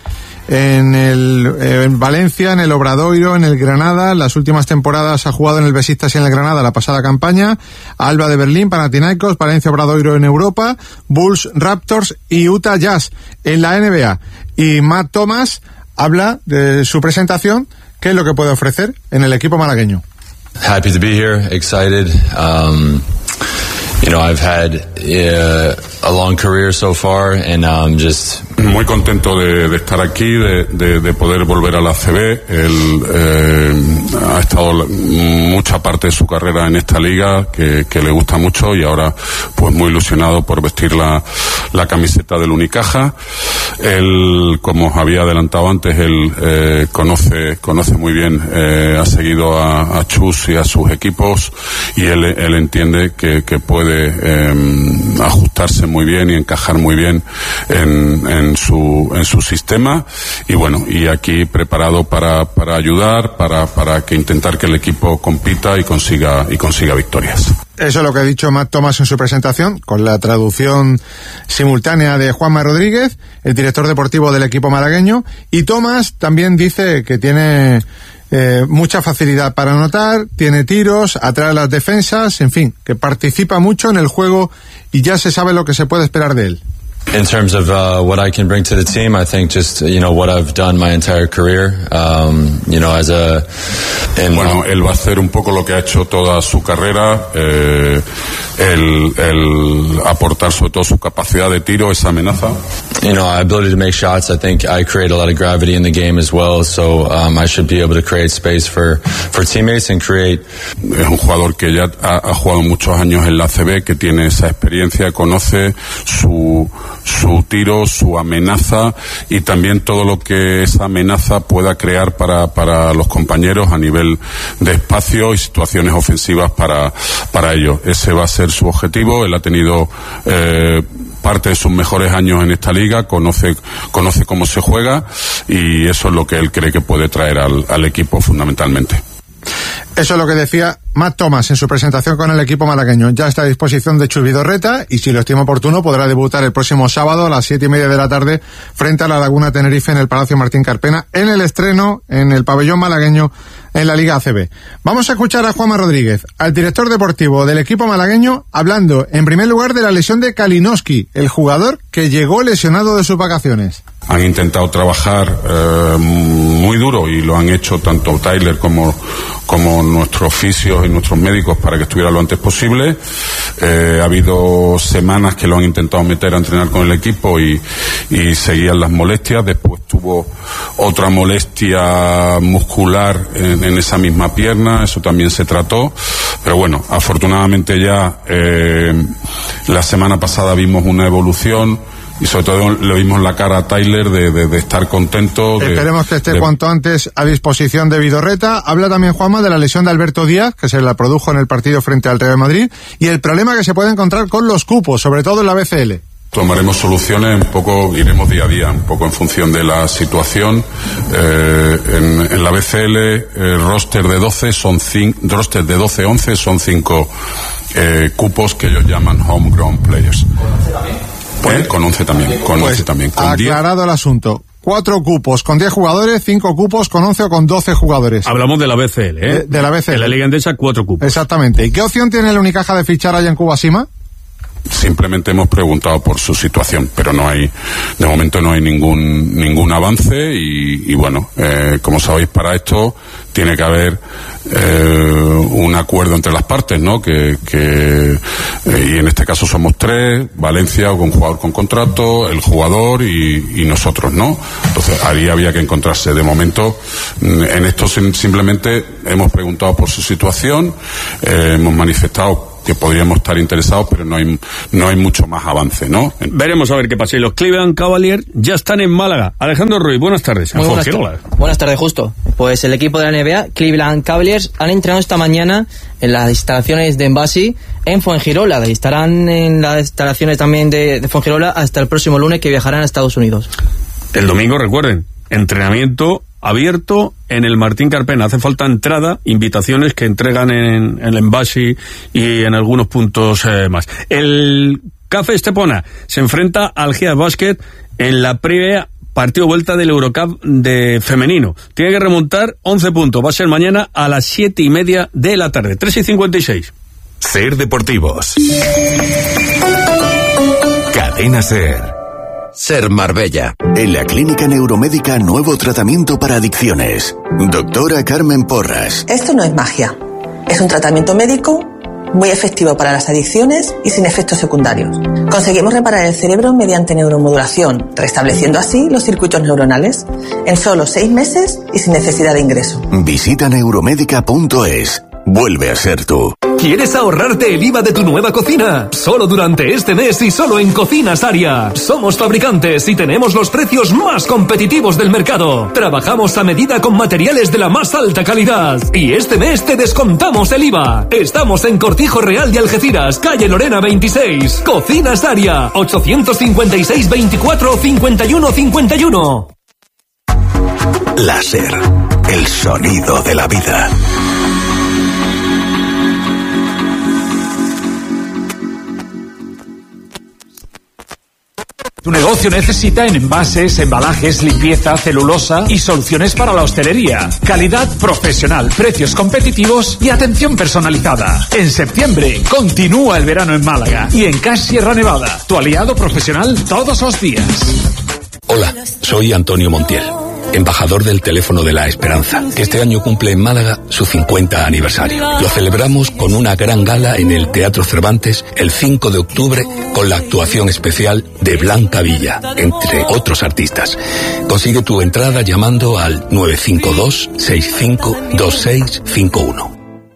en Valencia, en el Obradoiro, en el Granada. Las últimas temporadas ha jugado en el Besiktas y en el Granada la pasada campaña. Alba de Berlín, Panathinaikos, Valencia, Obradoiro en Europa, Bulls, Raptors y Utah Jazz en la NBA. Y Matt Thomas habla de su presentación, qué es lo que puede ofrecer en el equipo malagueño. Happy to be here, excited. You know, I've had a long career so far, and just muy contento de estar aquí, de poder volver a la ACB. Él ha estado mucha parte de su carrera en esta liga, que le gusta mucho, y ahora pues muy ilusionado por vestir la camiseta del Unicaja. Él, como os había adelantado antes, él conoce muy bien, ha seguido a Chus y a sus equipos, y él entiende que puede ajustarse muy bien y encajar muy bien en su sistema, y bueno, y aquí preparado para ayudar, para que intentar que el equipo compita y consiga victorias. Eso es lo que ha dicho Matt Thomas en su presentación, con la traducción simultánea de Juanma Rodríguez, el director deportivo del equipo malagueño. Y Thomas también dice que tiene mucha facilidad para anotar, tiene tiros, atrae a las defensas, en fin, que participa mucho en el juego y ya se sabe lo que se puede esperar de él. In terms of what I can bring to the team, I think just, you know, what I've done my entire career, you know, bueno, él va a hacer un poco lo que ha hecho toda su carrera, el aportar sobre todo su capacidad de tiro, esa amenaza. You know, ability to make shots. I think I create a lot of gravity in the game as well, so I should be able to create space for teammates and create. Es un jugador que ya ha jugado muchos años en la ACB, que tiene esa experiencia, conoce su tiro, su amenaza, y también todo lo que esa amenaza pueda crear para los compañeros a nivel de espacio y situaciones ofensivas para ellos. Ese va a ser su objetivo. Él ha tenido parte de sus mejores años en esta liga, conoce cómo se juega, y eso es lo que él cree que puede traer al equipo fundamentalmente. Eso es lo que decía Matt Thomas en su presentación con el equipo malagueño ya está a disposición de Chus Vidorreta y si lo estima oportuno podrá debutar el próximo sábado a las 7:30 de la tarde frente a la Laguna Tenerife en el Palacio Martín Carpena en el estreno en el pabellón malagueño en la Liga ACB. Vamos a escuchar a Juanma Rodríguez, al director deportivo del equipo malagueño, hablando en primer lugar de la lesión de Kalinowski, el jugador que llegó lesionado de sus vacaciones. Han intentado trabajar muy duro y lo han hecho tanto Tyler como nuestros fisios y nuestros médicos para que estuviera lo antes posible. Ha habido semanas que lo han intentado meter a entrenar con el equipo y seguían las molestias. Después tuvo otra molestia muscular en esa misma pierna, eso también se trató. Pero bueno, afortunadamente ya la semana pasada vimos una evolución. Y sobre todo le vimos la cara a Tyler de estar contento. Esperemos que esté cuanto antes a disposición de Vidorreta. Habla también Juanma de la lesión de Alberto Díaz, que se la produjo en el partido frente al Real Madrid, y el problema que se puede encontrar con los cupos, sobre todo en la BCL. Tomaremos soluciones un poco, iremos día a día, un poco en función de la situación. En la BCL, el roster de 12-11 son 5 cupos que ellos llaman homegrown players. Con 11 también, con 11 también. Con aclarado 10. El asunto. 4 cupos con 10 jugadores, 5 cupos con 11 o con 12 jugadores. Hablamos de la BCL, ¿eh? De la BCL. En la Liga Endesa, 4 cupos. Exactamente. ¿Y qué opción tiene el Unicaja de fichar allá en Cubasima? Simplemente hemos preguntado por su situación, pero de momento no hay ningún avance y bueno, como sabéis, para esto tiene que haber un acuerdo entre las partes, ¿no? Y en este caso somos 3, Valencia con jugador con contrato, el jugador y nosotros, ¿no? Entonces ahí había que encontrarse. De momento, en esto simplemente hemos preguntado por su situación, hemos manifestado que podríamos estar interesados, pero no hay mucho más avance, ¿no? Veremos a ver qué pasa. Y los Cleveland Cavaliers ya están en Málaga. Alejandro Ruiz, buenas tardes. Muy buenas tardes, justo. Pues el equipo de la NBA, Cleveland Cavaliers, han entrenado esta mañana en las instalaciones de Embassy en Fuengirola. Y estarán en las instalaciones también de Fuengirola hasta el próximo lunes, que viajarán a Estados Unidos. El domingo, recuerden, entrenamiento abierto en el Martín Carpena. Hace falta entrada, invitaciones que entregan en el Embassy y en algunos puntos más. El Café Estepona se enfrenta al GIA Basket en la previa partido vuelta del Eurocup de femenino. Tiene que remontar 11 puntos. Va a ser mañana a las 7:30 de la tarde. 3:56. Ser Deportivos. Cadena Ser. Ser Marbella. En la Clínica Neuromédica, nuevo tratamiento para adicciones. Doctora Carmen Porras. Esto no es magia. Es un tratamiento médico muy efectivo para las adicciones y sin efectos secundarios. Conseguimos reparar el cerebro mediante neuromodulación, restableciendo así los circuitos neuronales en solo 6 meses y sin necesidad de ingreso. Visita neuromédica.es. Vuelve a ser tú. ¿Quieres ahorrarte el IVA de tu nueva cocina? Solo durante este mes y solo en Cocinas Aria. Somos fabricantes y tenemos los precios más competitivos del mercado. Trabajamos a medida con materiales de la más alta calidad. Y este mes te descontamos el IVA. Estamos en Cortijo Real de Algeciras, calle Lorena 26. Cocinas Aria, 856 24 51 51. Láser, el sonido de la vida. Tu negocio necesita en envases, embalajes, limpieza, celulosa y soluciones para la hostelería. Calidad profesional, precios competitivos y atención personalizada. En septiembre continúa el verano en Málaga y en CAS Sierra Nevada, tu aliado profesional todos los días. Hola, soy Antonio Montiel, embajador del Teléfono de la Esperanza, que este año cumple en Málaga su 50 aniversario. Lo celebramos con una gran gala en el Teatro Cervantes el 5 de octubre con la actuación especial de Blanca Villa, entre otros artistas. Consigue tu entrada llamando al 952 65 2651.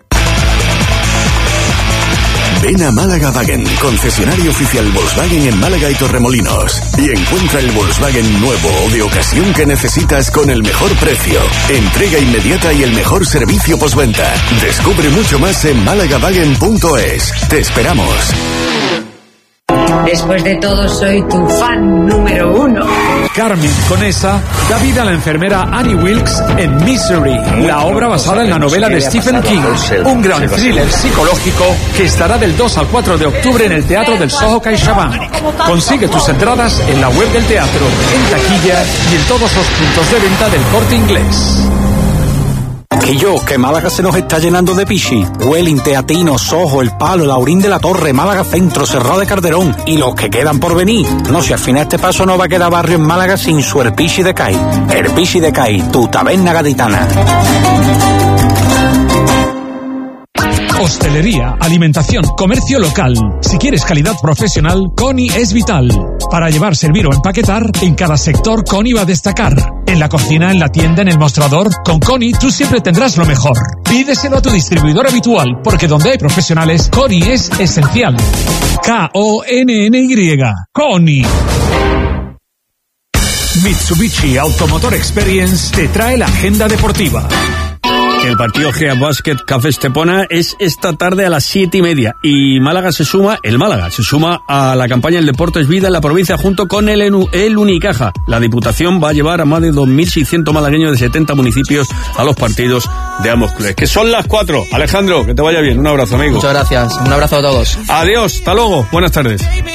Ven a Málaga Wagen, concesionario oficial Volkswagen en Málaga y Torremolinos, y encuentra el Volkswagen nuevo o de ocasión que necesitas con el mejor precio, entrega inmediata y el mejor servicio postventa. Descubre mucho más en malagawagen.es. Te esperamos. Después de todo, soy tu fan número 1. Carmen Conesa da vida a la enfermera Annie Wilkes en Misery, la obra basada en la novela de Stephen King. Un gran thriller psicológico que estará del 2 al 4 de octubre en el Teatro del Soho CaixaBank. Consigue tus entradas en la web del teatro, en taquilla y en todos los puntos de venta del Corte Inglés. Que Málaga se nos está llenando de pichi. Welling, Teatino, Soho, El Palo, Laurín de la Torre, Málaga Centro, Cerrado de Calderón y los que quedan por venir. No, si al final este paso no va a quedar barrio en Málaga sin su Herpichi de Cai. Herpichi de Cai, tu taberna gaditana. Hostelería, alimentación, comercio local. Si quieres calidad profesional, Coni es vital. Para llevar, servir o empaquetar, en cada sector Coni va a destacar. En la cocina, en la tienda, en el mostrador, con Coni tú siempre tendrás lo mejor. Pídeselo a tu distribuidor habitual, porque donde hay profesionales, Coni es esencial. K-O-N-N-Y. Coni. Mitsubishi Automotor Experience te trae la agenda deportiva. El partido Gea Basket Café Estepona es esta tarde a las 7:30 y el Málaga se suma a la campaña El Deporte es Vida en la provincia junto con el Unicaja. La Diputación va a llevar a más de 2.600 malagueños de 70 municipios a los partidos de ambos clubes. Que son las 4. Alejandro, que te vaya bien. Un abrazo, amigo. Muchas gracias. Un abrazo a todos. Adiós. Hasta luego. Buenas tardes.